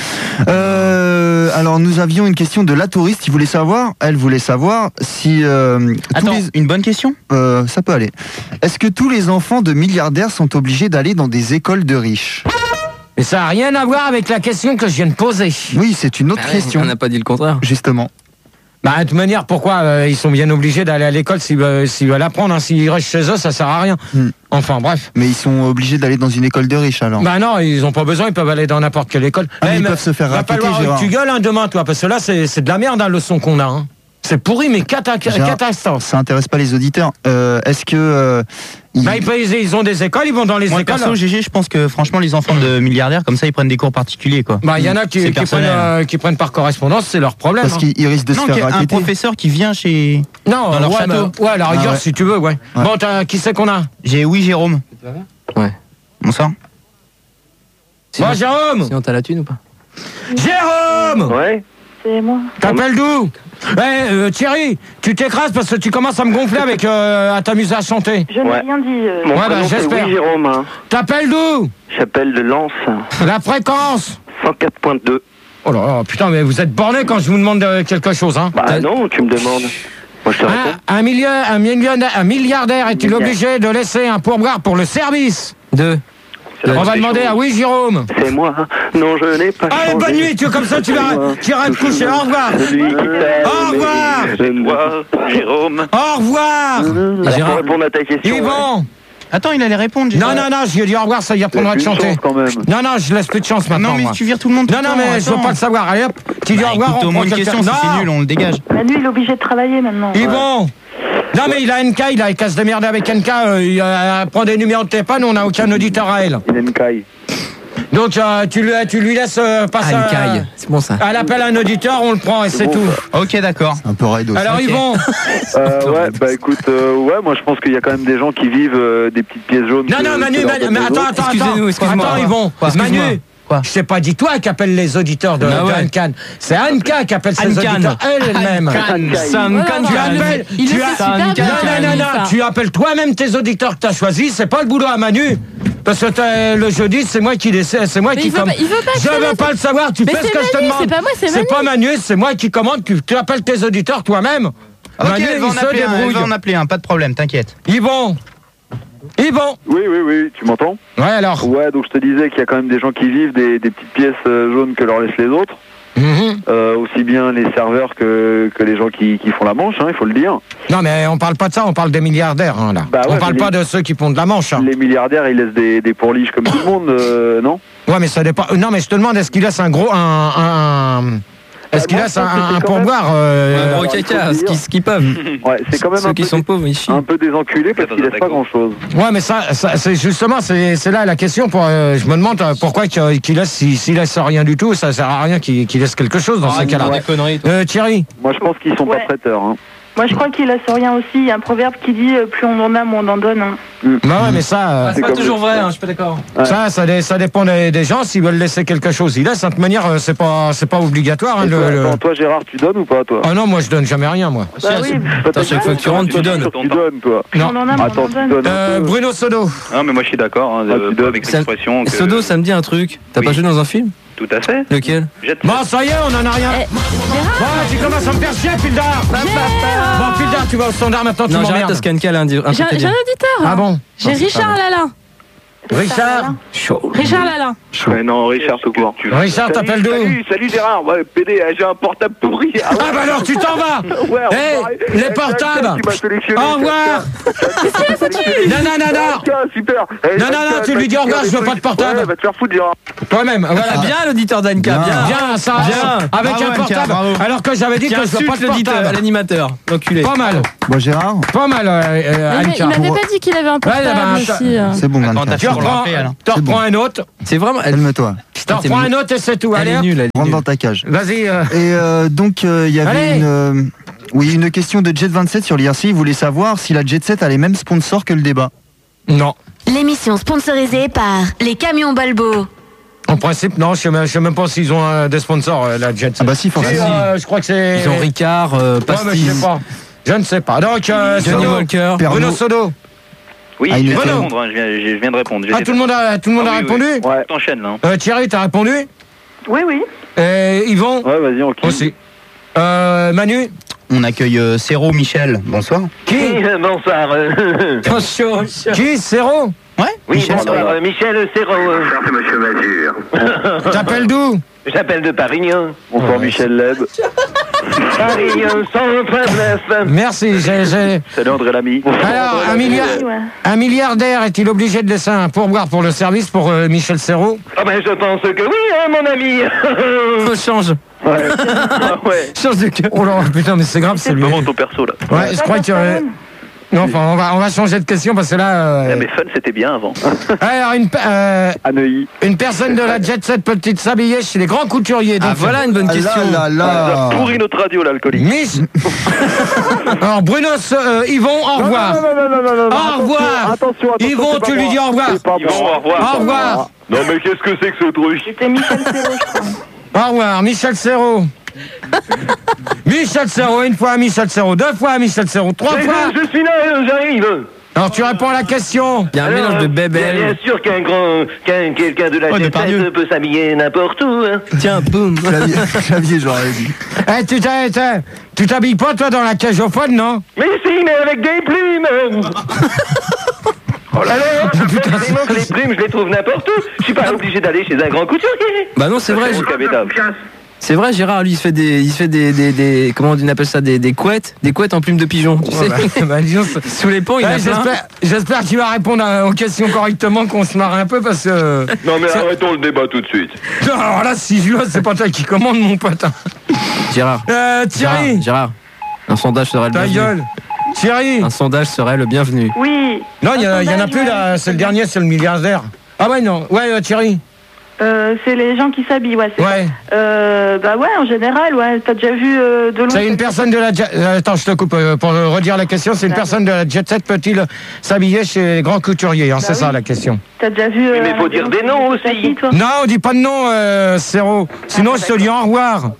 Euh, alors, nous avions une question de la touriste qui voulait savoir, elle voulait savoir si... Euh, tous Attends, les- une bonne question. euh, ça peut aller. Est-ce que tous les enfants de milliardaires sont obligés d'aller dans des écoles de riches? Et ça n'a rien à voir avec la question que je viens de poser. Oui, c'est une autre Ah ouais, question. On n'a pas dit le contraire. Justement. Bah, de toute manière, pourquoi euh, ils sont bien obligés d'aller à l'école s'ils veulent, s'ils veulent apprendre, hein. S'ils restent chez eux, ça sert à rien. Hmm. Enfin, bref. Mais ils sont obligés d'aller dans une école de riches, alors. Bah non, ils ont pas besoin, ils peuvent aller dans n'importe quelle école. Ah, mais Eh, ils mais peuvent se faire va raqueter, falloir que Gérard. tu gueules hein, demain, toi, parce que là, c'est c'est de la merde, hein, le son qu'on a. Hein. C'est pourri, mais cata Gérard, catastrophe. Ça intéresse pas les auditeurs. Euh, est-ce que... euh, ils- Bah, ils, peuvent- ils ont des écoles, ils vont dans les Moi, écoles. perso, G G, je pense que franchement, les enfants de milliardaires, comme ça, ils prennent des cours particuliers, quoi. Bah, il y en a qui, C'est qui, prennent, personnel. euh, qui prennent par correspondance, c'est leur problème. Parce hein. qu'ils ils risquent de Non, se qu'il y faire a un raqueter. professeur qui vient chez. Non, dans leur ouais, château. mais- ouais, à la rigueur, Ah ouais. si tu veux, ouais. Ouais. Bon, t'as- qui c'est qu'on a? J'ai oui, Jérôme. Ouais. Bonsoir. Bon, Jérôme. Sinon, t'as la thune ou pas? Jérôme. Ouais. C'est moi. T'appelles d'où? Ouais, euh, Thierry, tu t'écrases parce que tu commences à me gonfler avec euh, à t'amuser à chanter. Je n'ai Ouais. rien dit. euh. Mon Ouais, bah, prénom, c'est j'espère. oui, Jérôme. Hein. T'appelles d'où? J'appelle de Lens. La fréquence. cent quatre point deux. Oh là là, putain, mais vous êtes borné quand je vous demande euh, quelque chose, hein. Bah non, tu me demandes. Moi, je te réponds. Un, un, milieu, un, millionnaire, un milliardaire est-il obligé de laisser un pourboire pour le service? Deux. On va demander à oui, Jérôme. C'est moi. hein. Non, je n'ai pas Allez, changé. bonne nuit, tu comme ça, tu vas, tu iras te coucher. Au revoir. Celui qui t'aime. Au revoir. C'est moi, Jérôme. Au revoir. Alors, pour répondre à ta question. Yvon. Attends, il allait répondre. Non, non, non, je lui ai dit au revoir, ça y apprendra de Laisse une chanter. chance, quand même. Non, non, je laisse plus de chance maintenant. Non, mais moi. tu vires tout le monde tout Non, le non, temps, mais je veux attends. pas le savoir. Allez hop, tu dis au Bah, revoir, écoute, on au prend moins une quelqu'un. question, si c'est Non. nul, on le dégage. Manu, il est obligé de travailler maintenant. Yvon. Non, mais il a N K, il a qu'à se démerder avec N K, euh, il euh, prend des numéros de téléphone, on n'a aucun auditeur à elle. Il a une caille. Donc euh, tu, lui, tu lui laisses euh, passer. Ah, une euh, caille. C'est bon, ça. Elle appelle un auditeur, on le prend et c'est bon, tout. Ok, d'accord. Un peu raide aussi. Alors Ok. Yvon. Euh, ouais, bah écoute, euh, ouais, moi je pense qu'il y a quand même des gens qui vivent euh, des petites pièces jaunes. Non, que- non, que Manu, leur Manu, donnent mais les attends, autres. attends, Excusez-nous, attends. excuse-moi. Attends, Yvon. Quoi, excuse-moi. Manu. Quoi Je t'ai pas dit toi qui appelle les auditeurs de, Ah de ouais. Anne-Can. C'est Anne-Can qui appelle ses Anne-Can. auditeurs elle-même. Sam Voilà, Can Tu voilà. appelles, Il tu le as- fait super non, bien, non, non, Manu, non, ça. tu appelles toi-même tes auditeurs que tu as choisis, c'est pas le boulot à Manu. Parce que t'as- le jeudi, c'est moi qui décide, c'est moi Mais qui il veut commande. pas- il veut pas que Je ça veux laisse- pas le savoir, tu Mais fais ce c'est que je te Manu, demande. c'est pas moi, c'est Manu. pas Manu, c'est moi qui commande, tu, tu appelles tes auditeurs toi-même. Ok, Manu, elle va, il en se appeler un, elle débrouille. va en appeler un, pas de problème, t'inquiète. Yvon. Yvon. Oui, oui, oui, tu m'entends? Ouais, alors. Ouais, donc je te disais qu'il y a quand même des gens qui vivent des, des petites pièces euh, jaunes que leur laissent les autres. Mhm. Euh, aussi bien les serveurs que, que les gens qui, qui font la manche, hein, il faut le dire. Non, mais on parle pas de ça, on parle des milliardaires, hein, là. Bah ouais, on parle mais pas les- de ceux qui font de la manche. Hein. Les milliardaires, ils laissent des, des pourliches comme tout le monde, euh, non? Ouais, mais ça dépend. Non, mais je te demande, est-ce qu'il laisse un gros. un, un... Est-ce Bah, qu'il moi, laisse je pense un, que un c'est quand pourboire Un euh, gros alors, il faut caca, le ce dire. qui- ce qu'ils peuvent. Ouais, c'est quand même Ceux un qui peu, sont des, pauvres, ils chient. un peu des enculés parce qu'ils laissent pas grand-chose. Ouais, mais ça, ça c'est justement, c'est c'est là la question. Pour, euh, je me demande euh, pourquoi qu'il qu'il laisse, s'il s'il laisse rien du tout, ça sert à rien qu'il qu'il laisse quelque chose dans ces cas-là. Des conneries. Euh, Thierry. Moi, je pense qu'ils sont Ouais. pas prêteurs. Hein. Moi, je crois qu'il laisse rien aussi. Il y a un proverbe qui dit euh, plus on en a, moins on en donne. hein. Bah ouais, mais ça, euh, C'est pas comme toujours le- vrai, hein, je suis pas d'accord. Ouais. ça, ça, dé- ça dépend des, des gens. S'ils veulent laisser quelque chose, ils laissent. De toute manière, euh, c'est pas, c'est pas obligatoire. Hein, Et le, toi, le- attends, toi, Gérard, tu donnes ou pas, toi? Ah non, moi je donne jamais rien, moi. Bah oui, Attends, chaque fois que tu rentres, tu donnes. Tu donnes, toi. plus Non. on en a, moins Attends, on en tu donne. donnes. Euh, un peu. Bruno Sodo. Non, mais moi je suis d'accord hein, Ah, de- tu donnes. avec Ça- l'expression que. Sodo, ça me dit un truc. T'as Oui. pas joué dans un film? Tout à fait. Lequel? Jette- Bon, ça y est, on en a rien. Eh, Gérard, Bon, tu commences à me faire chier, Pildar. Bon, Pildar, tu vas au standard maintenant, tu Non, j'arrête m'emmerdes. parce qu'Anka a un, un j'ai truc à j'ai dire. un auditeur. Ah bon? J'ai Non, c'est Richard pas Lala. Richard Richard Lala. Ouais, non, Richard tout court. Richard, t'appelles d'où? Salut, salut Gérard. Ouais, P D, j'ai un portable pourri. Ah, bah alors tu t'en vas. Ouais, Eh, les portables. Au revoir. Non, non, non, non. Super. Non, non, non, tu lui dis au revoir, je veux pas de portable. Ouais, va te faire foutre, Gérard. Toi-même, voilà. Bien l'auditeur d'Anka, bien. Bien, ça, Bien. avec Bravo, un Anka, portable. bravo. Alors que j'avais dit Qui que je veux pas insulte de l'auditeur, portable. l'animateur. L'enculé. Pas mal, Bon, Gérard, pas mal, euh, euh, Mais Anka. il m'avait pas dit qu'il avait un portable Ouais, bah, aussi. euh. c'est bon, Attends, Anka. t'as Tu Pour le reprends, rappel, hein. tu C'est reprends bon. un autre, C'est vraiment. Elle, Calme-toi. tu reprends un autre et c'est tout. elle Allez, est hop. nulle, elle est Rentre nulle. dans ta cage. Vas-y. euh, Et euh, donc, euh, il y avait Allez. une, euh, oui, une question de Jet vingt-sept sur l'I R C. Il voulait savoir si la Jet sept a les mêmes sponsors que le débat. Non. L'émission sponsorisée par les camions Balbo. En principe, non, je sais même, je sais même pas s'ils ont euh, des sponsors, euh, la Jet Set. Ah bah si, forcément. euh, je crois que c'est... Ils ont Ricard, euh, Ouais, mais je Pastis, sais pas. Je ne sais pas. Donc, euh, Johnny Sodo. Walker. Pernod. Bruno Sodo. Oui, Ah, je il viens de était- répondre. hein, Je viens, je viens de répondre. Ah, tout le monde a, tout le monde a Ah oui, répondu oui. Ouais. T'enchaînes là. hein. euh, Thierry, t'as répondu Oui, oui. Et Yvon Ouais, vas-y, on quitte. aussi. Euh, Manu On accueille euh, Céro Michel. Bonsoir. Qui Bonsoir. Qui Céro Ouais Oui, Michel, bonsoir, euh, Michel Serrault. C'est monsieur Mazur. T'appelles d'où J'appelle de Paris. hein. Bonsoir Michel Leb. Paris cent trente-neuf. Merci, j'ai... j'ai- Salut André Lamy. Alors, un, milliard... Ouais. un milliardaire est-il obligé de laisser un pourboire pour le service pour euh, Michel Serrault? Ah ben je pense que oui, hein, mon ami. Oh, change. Ouais. Ah ouais. Change de cœur. Oh là, putain, mais c'est grave, c'est lui. Vraiment ton perso là. Ouais, je crois que... euh, Non, enfin, on va, on va changer de question parce que là... euh, Ah, mais fun, c'était bien avant. Alors, une, pe- euh, À Neuilly. une personne de la Jet Set peut-il s'habiller chez les grands couturiers? Ah, Donc, voilà une bonne Ah question. là là Ah, là. pourri notre radio, l'alcoolique. Miss. Alors, Bruno, euh, Yvon, au revoir. Non, non, non, non, non, non, non. Au revoir. Attention, attention. Yvon, c'est pas tu lui moi. dis au revoir. C'est pas Yvon, moi. au revoir. Au revoir. Non mais qu'est-ce que c'est que ce truc? C'était Michel Serrault, je crois. Au revoir, Michel Serrault. Michel Serrault, une fois Michel Serrault, deux fois Michel Serrault, trois fois. Je suis là, j'arrive. Alors, tu réponds à la question. Il y a un mélange de Bien, bébé. bien sûr qu'un grand, qu'un quelqu'un de la Oh, Jet Depardieu. Set peut s'habiller n'importe où. Hein. Tiens, boum. Clavier, clavier, j'aurais dit. Eh, tu t'as- t'as- tu t'habilles pas, toi, dans la cage au phone, non? Mais si, mais avec des plumes. Oh là là. Putain, Vraiment que les plumes, je les trouve n'importe où. Je suis pas obligé d'aller chez un grand couturier. Bah non, c'est vrai. Au cabédave. C'est vrai, Gérard, lui, il se fait des, il se fait des, des, des comment on appelle ça, des, des couettes, des couettes en plume de pigeon. Tu sais, bah, bah, disons, c'est- sous les ponts, il Ouais, a plein. j'espère, j'espère que tu vas répondre à- aux questions correctement, qu'on se marre un peu parce que. Non mais Ça- arrêtons le débat tout de suite. Non, alors là, si je vois, c'est pas toi qui commande, mon pote. hein. Gérard. Euh, Thierry, Gérard, Gérard, un sondage serait le ta bienvenu. gueule. Thierry. Un sondage serait le bienvenu. Oui. Non, il y, a- y en a sondage, plus ouais. là. C'est le dernier, c'est le milliardaire. Ah ouais, non. Ouais, euh, Thierry. Euh, c'est les gens qui s'habillent, ouais. c'est Ouais. ça. Euh, bah ouais, en général, ouais. T'as déjà vu euh, de l'eau. C'est une personne de la jet... euh, Attends, je te coupe euh, pour euh, redire la question. C'est une D'accord. personne de la Jet Set peut-il s'habiller chez les grands couturiers hein, Bah C'est ça oui. la question. T'as déjà vu. Oui, mais euh, faut dire des noms aussi. Qui, toi Non, on dit pas de nom, euh, Céro. Sinon, Ah, je te dis au revoir.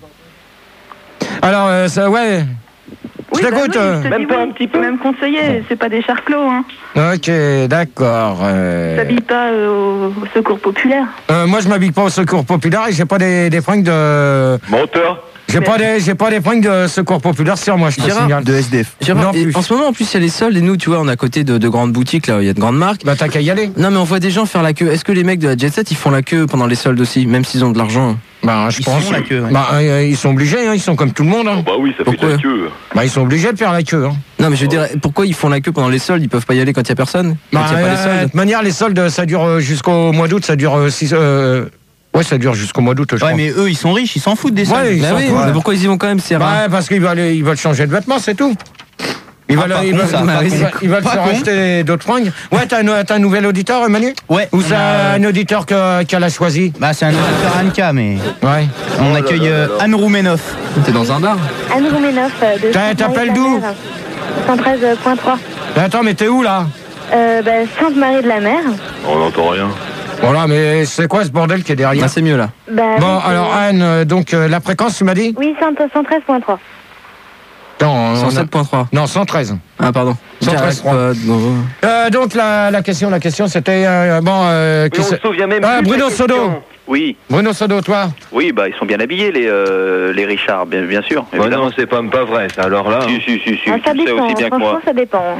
Alors, euh, ça, ouais. Oui, Je bah t'écoute. oui, euh. je te Même dis pas oui. un petit peu. Même conseiller, c'est pas des charclos, hein. Ok, d'accord. euh. T'habilles pas euh, au, au secours populaire. Euh, moi, je m'habille pas au secours populaire et j'ai pas des, des fringues de. Menteur. J'ai pas des, j'ai pas des fringues de secours populaire sur moi, je te Gérard, signale. De S D F. Gérard, Non et plus. en ce moment, en plus, il y a les soldes et nous, tu vois, on est à côté de, de grandes boutiques, là, où il y a de grandes marques. Bah, t'as qu'à y aller. Non, mais on voit des gens faire la queue. Est-ce que les mecs de la Jet Set, ils font la queue pendant les soldes aussi, même s'ils ont de l'argent? Bah, je Ils pense. font la queue, ouais. Bah, euh, ils sont obligés, hein, ils sont comme tout le monde. Hein. Bah oui, ça fait de Pourquoi la queue. Bah, ils sont obligés de faire la queue. Hein. Non, mais je veux dire, pourquoi ils font la queue pendant les soldes? Ils peuvent pas y aller quand il y a personne? Quand Bah, il y a pas les euh, de soldes? toute manière, les soldes, ça dure euh, jusqu'au mois d'août, ça dure euh, six. Euh... Ouais, ça dure jusqu'au mois d'août, je Ouais, crois. mais eux, ils sont riches, ils s'en foutent des Ouais, soldes. ils Bah s'en oui, foutent. mais pourquoi ils y vont quand même, c'est rare? Bah, parce qu'ils veulent, ils veulent changer de vêtements, c'est tout. Ils Ah, veulent, pas ils con, veulent, ça, ils pas veulent- con. ils veulent Pas se con. racheter d'autres fringues. Ouais, t'as un, t'as un nouvel auditeur, Manu? Ouais. Ou on c'est a- un auditeur que- qu'elle a choisi? Bah, c'est un auditeur Anka, mais Ouais. on accueille euh, Anne Roumenoff. T'es dans un bar? Anne Roumenoff de T'as- t'appelles d'où? cent treize point trois. Attends, mais t'es où là? Euh, bah, Sainte-Marie-de-la-Mer. On n'entend rien. Voilà, mais c'est quoi ce bordel qui est derrière? Ah, c'est mieux là. Bah, Bon, oui, alors c'est- Anne, euh, donc euh, la fréquence, tu m'as dit? Oui, cent treize point trois. Non, on a- cent sept point trois. non, cent treize. Ah, pardon. cent treize point trois. Direct, euh, non. Euh, donc la, la question, la question, c'était euh, bon. Euh, qui Mais on c'est- se souvient même Ah, plus de Bruno la Sodo. question. Oui, Bruno Sodo, toi. oui, bah ils sont bien habillés les euh, les Richards, bien, bien sûr. Bah évidemment. non, c'est pas, pas vrai ça. Alors là. Si, si, si, si, Ah, tu ça le sais dépend, aussi bien que franchement, moi. ça dépend.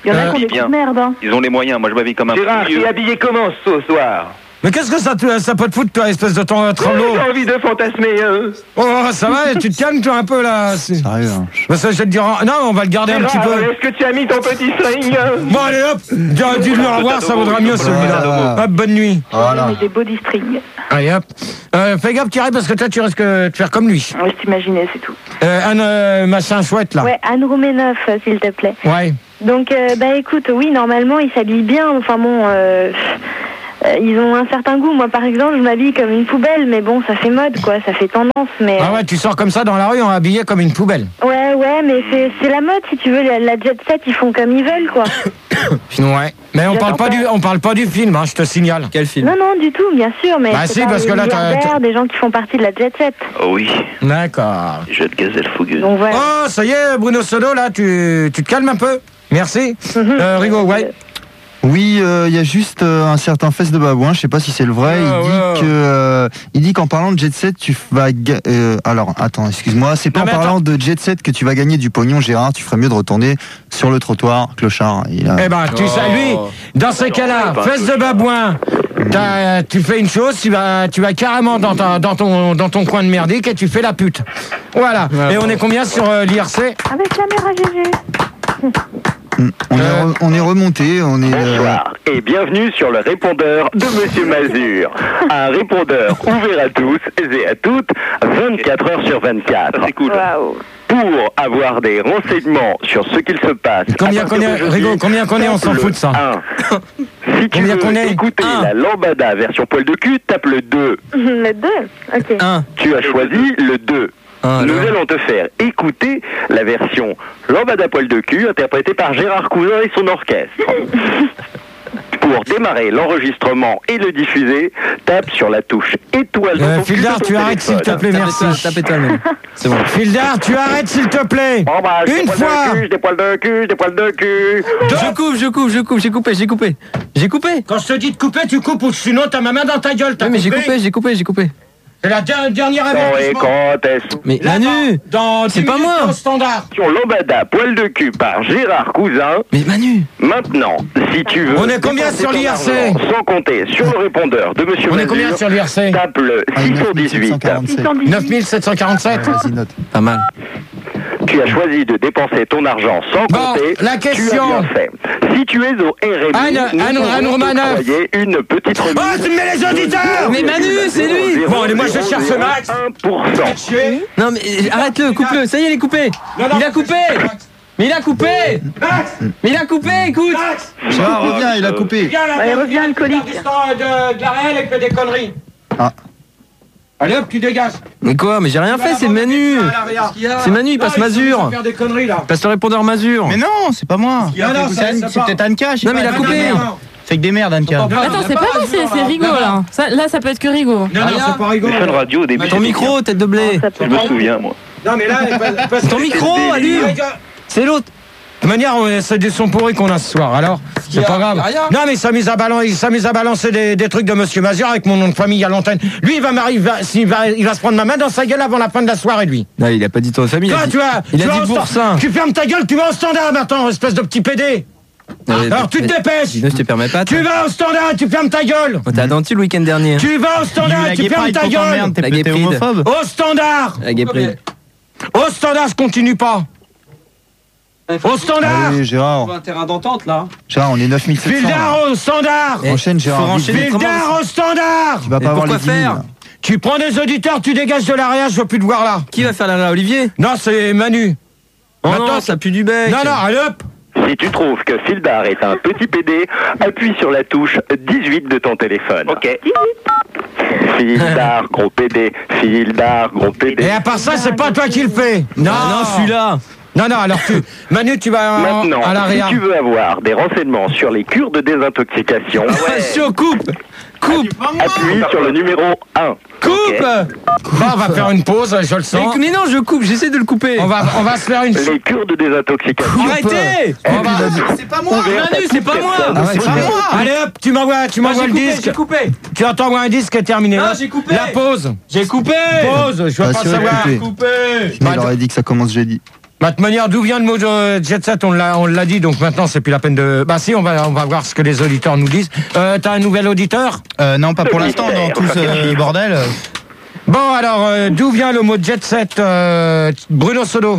Il y en a Euh, qui ont des bien. coups de merde. Hein. Ils ont les moyens, moi je m'habille comme un Gérard, vieux. t'es habillé comment ce soir? Mais qu'est-ce que ça, te- ça peut te foutre, toi, espèce de ton tremblot? J'ai envie de fantasmer. Hein. Oh, ça va, tu te calmes, toi, un peu, là. C'est- Sérieux, hein. Bah, ça, je vais te dire. Non, on va le garder un petit Gérard, peu. est-ce que tu as mis ton petit string? hein? Bon, allez, hop. Dis- Dis-le au revoir, ça vaudra mieux, celui-là. Hop, bonne nuit. Voilà. Mais des body strings. Allez, hop. Euh, fais gaffe, Thierry, parce que toi, tu risques de faire comme lui. Ouais, je t'imaginais, c'est tout. Euh, un euh, machin chouette, là. Ouais, Anne Rouménov, euh, s'il te plaît. Ouais. Donc, euh, bah écoute, oui, normalement, ils s'habillent bien. Enfin bon, euh, euh, ils ont un certain goût. Moi, par exemple, je m'habille comme une poubelle, mais bon, ça fait mode, quoi. Ça fait tendance, mais... Ah ouais, tu sors comme ça dans la rue, on est habillé comme une poubelle. Ouais, ouais, mais c'est c'est la mode, si tu veux. La, la jet set, ils font comme ils veulent, quoi. Ouais. Mais on parle pas du, on parle pas du film, hein, je te signale. Quel film? Non, non, du tout, bien sûr, mais Bah c'est si, pas parce des que là, t'as- milliardaires, des gens qui font partie de la jet set. Oh oui, D'accord. jeu de gazelle fougueuse. Donc voilà. Oh, ça y est, Bruno Sodo, là, tu, tu te calmes un peu. Merci. Euh, Rigo, ouais. Oui, euh, il y a juste euh, un certain fesse de babouin, je sais pas si c'est le vrai. Ouais, il dit ouais. que, euh, il dit qu'en parlant de jet set, tu vas. ga- euh, alors, attends, excuse-moi, c'est pas Non, en mais parlant de jet set que tu vas gagner du pognon, Gérard. Tu ferais mieux de retourner sur le trottoir, clochard. Il a... Eh ben, tu sais, lui, dans ces cas-là, fesses de babouin, t'as- tu fais une chose, tu vas, tu vas carrément dans, ta, dans, ton, dans ton coin de merdique et tu fais la pute. Voilà. Et on est combien sur euh, l'I R C? Avec la mère à Gégé. On, est re- on est remonté, on est. euh, Bonsoir et bienvenue sur le répondeur de Monsieur Mazur. Un répondeur ouvert à tous et à toutes, vingt-quatre heures sur vingt-quatre. C'est cool. Waouh. Pour avoir des renseignements sur ce qu'il se passe. Combien à partir qu'on est, d'aujourd'hui, Rigo, combien qu'on est, on s'en tape fout de ça. le un. Si tu Combien veux qu'on est écouter Un. la lambada version poil de cul, tape le deux. Le deux. Ok. Un. Tu as choisi le deux. Un, Nous alors. allons te faire écouter la version lambada poil de cul interprétée par Gérard Cousin et son orchestre. Pour démarrer l'enregistrement et le diffuser, tape sur la touche étoile de Euh, ton cul Fildar, de ton tu arrêtes, s'il te téléphone. plaît, merci. Tape-toi, tape-toi, même. C'est bon. Fildar, tu arrêtes, s'il te plaît. Bon bah, j'ai Une des poils fois. de cul, j'ai des poils de cul, j'ai des poils de cul. Je coupe, je coupe, je coupe, j'ai coupé, j'ai coupé. J'ai coupé. Quand je te dis de couper, tu coupes, ou sinon t'as ma main dans ta gueule, t'as Oui, mais j'ai compris coupé, j'ai coupé, j'ai coupé. C'est la der- dernière Bon, et avertissement. quand est-ce Mais Là-bas, Manu, dans c'est dix pas minutes, moi. au standard. Sur lambada poil de cul par Gérard Cousin. mais Manu. Maintenant, si tu veux... On est combien dépenser sur ton l'I R C? argent Sans compter sur le répondeur de Monsieur On est Mazur, combien sur l'I R C? tape le ah, six cent dix-huit. neuf mille sept cent quarante-sept. Vas-y, note. Pas mal. Tu as choisi de dépenser ton argent sans Bon, compter. la question. Tu as bien fait. Si tu es au R M I, Anne- nous Anne- pouvons Anne te Romanoff. octroyer une petite remise. Oh, tu me mets les auditeurs. Mais Manu, c'est lui. Bon, allez, moi, je cherche Max. un pour cent. Non mais euh, arrête-le, coupe-le. Ça y est, il est coupé. Non, non, Il a coupé. Mais il a coupé. Max, Mais il a coupé, écoute. Max, Gérard, reviens, il a coupé. viens là. Bah, il revient alcoolique. De, de la réelle et fait des conneries. Ah. Allez hop, tu dégages. Mais quoi? Mais j'ai rien fait, c'est Manu. C'est Manu, il passe Mazur. Faire des conneries là. Il passe le répondeur Mazur. Mais non, c'est pas moi. Non, non, C'est ça- Anne- ça c'est part. peut-être Anka, je sais Non, mais pas. il a coupé. Non, non, non. C'est que des merdes, Anka. Non, Attends, c'est pas moi, c'est c'est Rigo Là-bas. là. Ça, là, ça peut être que Rigo. Non, non, c'est pas rigolo. Fun Radio au début. Ton c'était micro, tête de blé. Ça peut bien. Je me pas- souviens, moi. Non, mais là, il passe- passe- Ton micro, allume. De C'est l'autre. toute manière, on- c'est des sons pourris qu'on a ce soir, alors c'est pas grave. Non, mais il s'amuse à balancer, il s'amuse à balancer des, des trucs de Monsieur Mazur avec mon nom de famille à l'antenne. Lui, il va m'arriver, il va, s'il va, il va se prendre ma main dans sa gueule avant la fin de la soirée, lui. Non, il a pas dit ton famille. Toi, tu as, il tu a vas dit au pour sta- ça. Tu fermes ta gueule, tu vas au standard maintenant, espèce de petit pédé. Alors tu te dépêches. Sinon, je te permets pas. Tu vas au standard, tu fermes ta gueule. On t'a denti le week-end dernier. Tu vas au standard, La tu gay fermes pride ta qu'on gueule. t'emmerde, t'es La peut-être gay pride. homophobe. Au standard. La gay pride. Au standard, je continue pas. Au standard. Allez, Gérard. un terrain d'entente là. Gérard, on est neuf mille sept cents. Fildar au standard. Eh, Enchaîne, Gérard. faut vite, enchaîner. vite. Fildar au standard. Tu vas Et pas avoir les pourquoi dix mille. faire là. Tu prends des auditeurs, tu dégages de l'arrière, je veux plus te voir là. Qui va faire la Olivier? Non, c'est Manu. Oh Maintenant, non, ça pue du bec. Non, non, allez hop. Si tu trouves que Fildar est un petit pédé, appuie sur la touche dix-huit de ton téléphone. Ok. Fildar, gros pédé. Fildar, gros pédé. Et à part ça, c'est pas toi qui le fais. Non, Ah non, je suis là. Non, non, alors tu. Manu, tu vas en- Maintenant, à si l'arrière. tu veux avoir des renseignements sur les cures de désintoxication, Attention, coupe. Coupe. appuie sur le numéro un. Coupe. Bon, on va faire une pause, je le sens. Mais, mais non, je coupe, j'essaie de le couper. On va, on va se faire une. Les cures de désintoxication. Arrêtez. On va- C'est pas moi. Manu, c'est pas moi. Ah ouais, C'est pas moi. Allez hop, tu m'envoies, tu Ah, m'envoies j'ai le coupé, disque. j'ai coupé. Tu entends un disque est terminé. Non, Hop. j'ai coupé. La pause. J'ai coupé. Pause, je veux Bah, pas si, ouais, savoir. coupé. Coupé. Sinon, il aurait dit que ça commence jeudi. Bah, de toute manière, d'où vient le mot de jet set, on l'a, on l'a dit, donc maintenant c'est plus la peine de. Bah si, on va, on va voir ce que les auditeurs nous disent. Euh, t'as un nouvel auditeur? Euh, non, pas pour l'instant, dans tout ce bordel. Bon, alors, euh, d'où vient le mot jet set, euh, Bruno Sodo?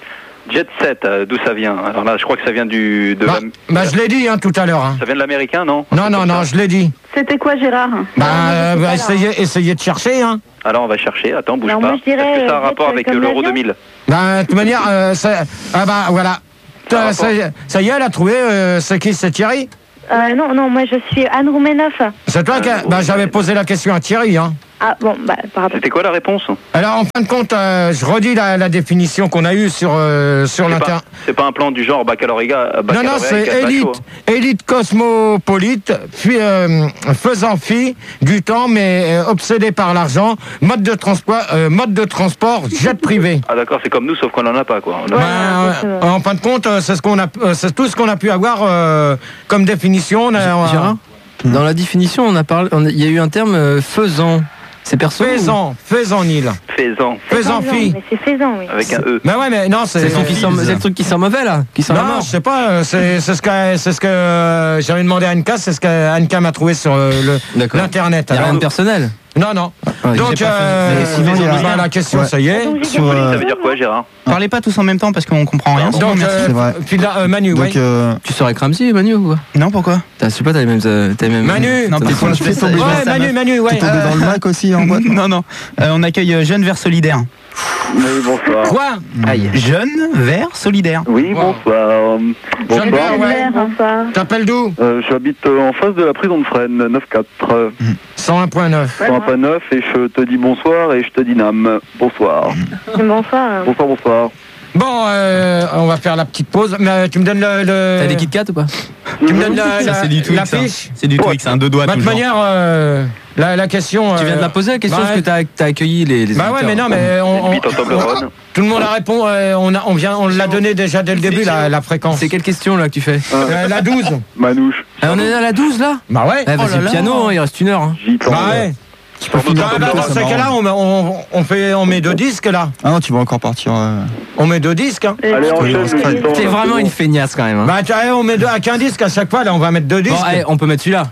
Jet set, euh, d'où ça vient? Alors là, je crois que ça vient du... De bah, la... bah, je l'ai dit hein, tout à l'heure. Hein. Ça vient de l'américain, non? Non, non, non, je l'ai dit. C'était quoi, Gérard? Bah, euh, bah essayez, essayez de chercher, hein. Alors, on va chercher. Attends, bouge Alors, pas. moi, je dirais, Est-ce que ça a un euh, rapport jet avec comme euh, l'Euro l'avion deux mille? Bah, de toute manière, euh, ça... Ah bah, voilà. Ça, ça, ça y est, elle a trouvé, euh, c'est qui, c'est Thierry? Euh, non, non, moi je suis Anne Roumenoff. C'est toi qui... a... Bah, j'avais posé la question à Thierry, hein. Ah bon, bah, par rapport. C'était quoi la réponse? Alors, en fin de compte, euh, je redis la, la définition qu'on a eue sur, euh, sur l'inter... C'est pas un plan du genre baccalauréat? Non, non, c'est élite, élite cosmopolite, fi, euh, faisant fi du temps, mais euh, obsédé par l'argent, mode de transport, euh, mode de transport, jet privé. Ah d'accord, c'est comme nous, sauf qu'on en a pas, quoi. Ouais, euh, en fin de compte, euh, c'est ce qu'on a, euh, c'est tout ce qu'on a pu avoir euh, comme définition. On a, on a... Gérard, dans la définition, on a parlé, on a- il y a eu un terme euh, faisant. C'est perso. Faisan, faisan Nil. Faisan. Faisan fi. Mais c'est faisant, oui. Avec un E. Mais ouais, mais non, c'est. C'est le truc qui sent- c'est le truc qui sent mauvais là, qui sent la Non, mort. je sais pas, euh, c'est c'est ce que c'est ce que euh, j'avais demandé à Anka, c'est ce qu'Anka m'a trouvé sur euh, le l'internet. Il y a Alors, rien de personnel. Non, non. Ouais, Donc, j'ai pas fait. euh, Mais sinon, il y a- bah, la question, Ouais. ça y est. Sur, euh, Ça veut dire quoi, Gérard? Parlez pas tous en même temps parce qu'on comprend rien. Donc, euh, C'est vrai. Phila- euh, Manu, Donc, ouais. euh, Tu serais Cramsy, Manu ou quoi? non, pourquoi? T'as- Je sais pas, t'as les mêmes. euh, t'as les mêmes Manu. Non, t'as t'es des- tombé- t'es tombé Ouais, dans sa Manu, meuf. Manu, ouais. T'es tombé dans le Mac aussi en boîte? Non, non. Euh, on accueille euh, Jeunes Verts Solidaires. Oui, bonsoir. Quoi? Aïe. Jeunes Verts Solidaires. Oui, Wow. bonsoir. Jeanne Bonsoir. Vert, ouais. Bonsoir. T'appelles d'où? Euh, J'habite euh, en face de la prison de Fresnes, neuf quatre. cent un point neuf. cent un point neuf et je te dis bonsoir et je te dis Nam. Bonsoir. Bonsoir. Bonsoir, bonsoir. Bon, euh, on va faire la petite pause. Mais euh, tu me donnes le. le... T'as des Kit Kat ou pas? Tu me donnes la, Ça, la, c'est du Twix, la ça. fiche? C'est du Twix, un deux doigts Bah, de toujours. manière, euh, la, la question. Tu viens de la euh, poser la question bah, parce que t'as t'as accueilli les. les Bah ouais, auditeurs. mais non, mais on, on- Huit en Toblerone. tout le monde a répondu. euh, on a, on vient, on l'a donné déjà dès le début la, la fréquence. C'est quelle question là que tu fais? Euh, la douze. Manouche. Ah, on est à la douze là? Bah ouais. Eh, vas-y, là là. piano, hein, il reste une heure. hein. J'y tends. Bah ouais. Tu peux finir Bah, comme bah, ça, dans ça ces cas-là, m'arrange. on, on, on fait, on met deux disques là. Ah non, tu vas encore partir. euh, On met deux disques. Hein. Allez, enchaîne, le temps, T'es là, vraiment c'est une bon. feignasse quand même. hein. Bah tiens, on met deux, à qu'un disque à chaque fois. Là, on va mettre deux disques. Bon, allez, on peut mettre celui-là.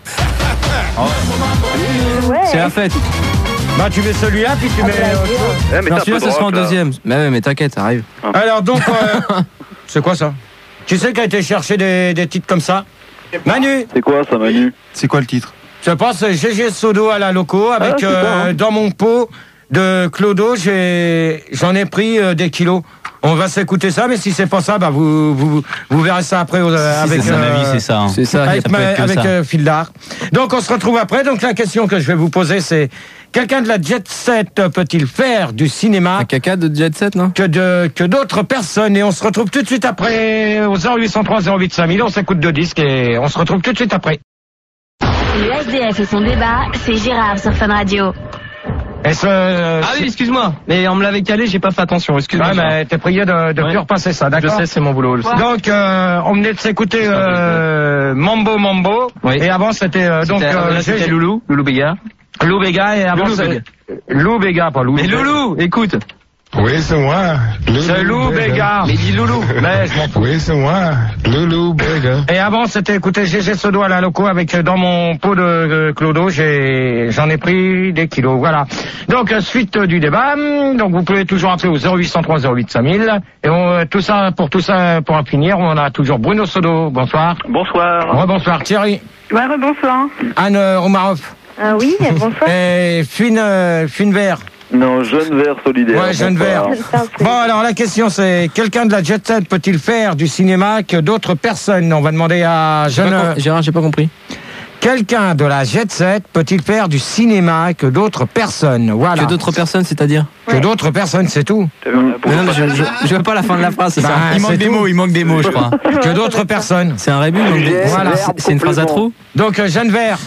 C'est la fête. Bah tu mets celui-là, puis tu mets. autre chose. Eh, mais Non, t'as celui-là, peu ça de sera en rock, là. deuxième. Mais ouais, mais t'inquiète, ça arrive. Alors donc, euh, c'est quoi ça? Tu sais qu'a été chercher des, des titres comme ça? Manu, C'est quoi ça, Manu? C'est quoi le titre? je pense c'est G G Sodo à la loco avec Ah, c'est euh, ça, hein. dans mon pot de Clodo, j'ai j'en ai pris euh, des kilos. On va s'écouter ça, mais si c'est pas ça, bah vous vous, vous verrez ça après euh, avec c'est un avis, c'est ça. hein. C'est ça. avec, ça peut ma- être que avec ça. euh, Fil d'Art. Donc on se retrouve après. Donc la question que je vais vous poser, c'est quelqu'un de la jet set peut-il faire du cinéma Un caca de Jet Set, non? que de que d'autres personnes? Et on se retrouve tout de suite après au zéro huit cent trois zéro huit cinq mille. On s'écoute deux disques et on se retrouve tout de suite après. Le S D F et son débat, c'est Gérard sur Fun Radio. Et ce, euh, Ah oui, excuse-moi, mais on me l'avait calé, j'ai pas fait attention, excuse-moi. ouais, mais t'es prié de, de Ouais. plus repasser ça, Je d'accord? sais, c'est mon boulot. je sais. Donc, euh, on venait de s'écouter euh, Mambo Mambo, Oui. et avant c'était euh, donc C'était- euh, là, c'était G- Loulou, Loulou Béga. Lou Béga, et avant Loulou c'est- Béga. Lou Béga, pas Lou. Mais Loulou, écoute. Oui, c'est moi. C'est Lou Béga. Mais dis Loulou. Mais je m'en fous. Oui, c'est moi. Loulou Béga. Et avant, c'était écouter G G Sodo à la loco avec euh, dans mon pot de euh, Clodo, j'ai j'en ai pris des kilos, voilà. Donc euh, suite euh, du débat, hum, donc vous pouvez toujours appeler au zéro huit cent trois zéro huit cinq mille. Et on, euh, tout ça pour tout ça pour en finir, on a toujours Bruno Sodo. Bonsoir. Bonsoir. Rebonsoir Thierry. Ouais, bonsoir. Anne euh, Romaroff. Ah oui, bonsoir. Et Fine euh, Fine Vert. Non, Jeune Vert Solidaire. Ouais, Jeune Vert. Bonsoir. Bon, alors la question c'est, quelqu'un de la jet set peut-il faire du cinéma que d'autres personnes? On va demander à J'ai Jeune... pas com- Gérard, j'ai pas compris. Quelqu'un de la jet set peut-il faire du cinéma que d'autres personnes? Voilà. Que d'autres personnes, c'est-à-dire? Que d'autres personnes, c'est tout. Mais non, mais je, je, je vois pas la fin de la phrase, c'est Bah, ça? Il manque c'est des tout. mots, il manque des mots, je crois. Que d'autres personnes. C'est un rébut, donc des- Voilà. c'est- c'est une phrase à trous? Donc, euh, Jeanne Vert.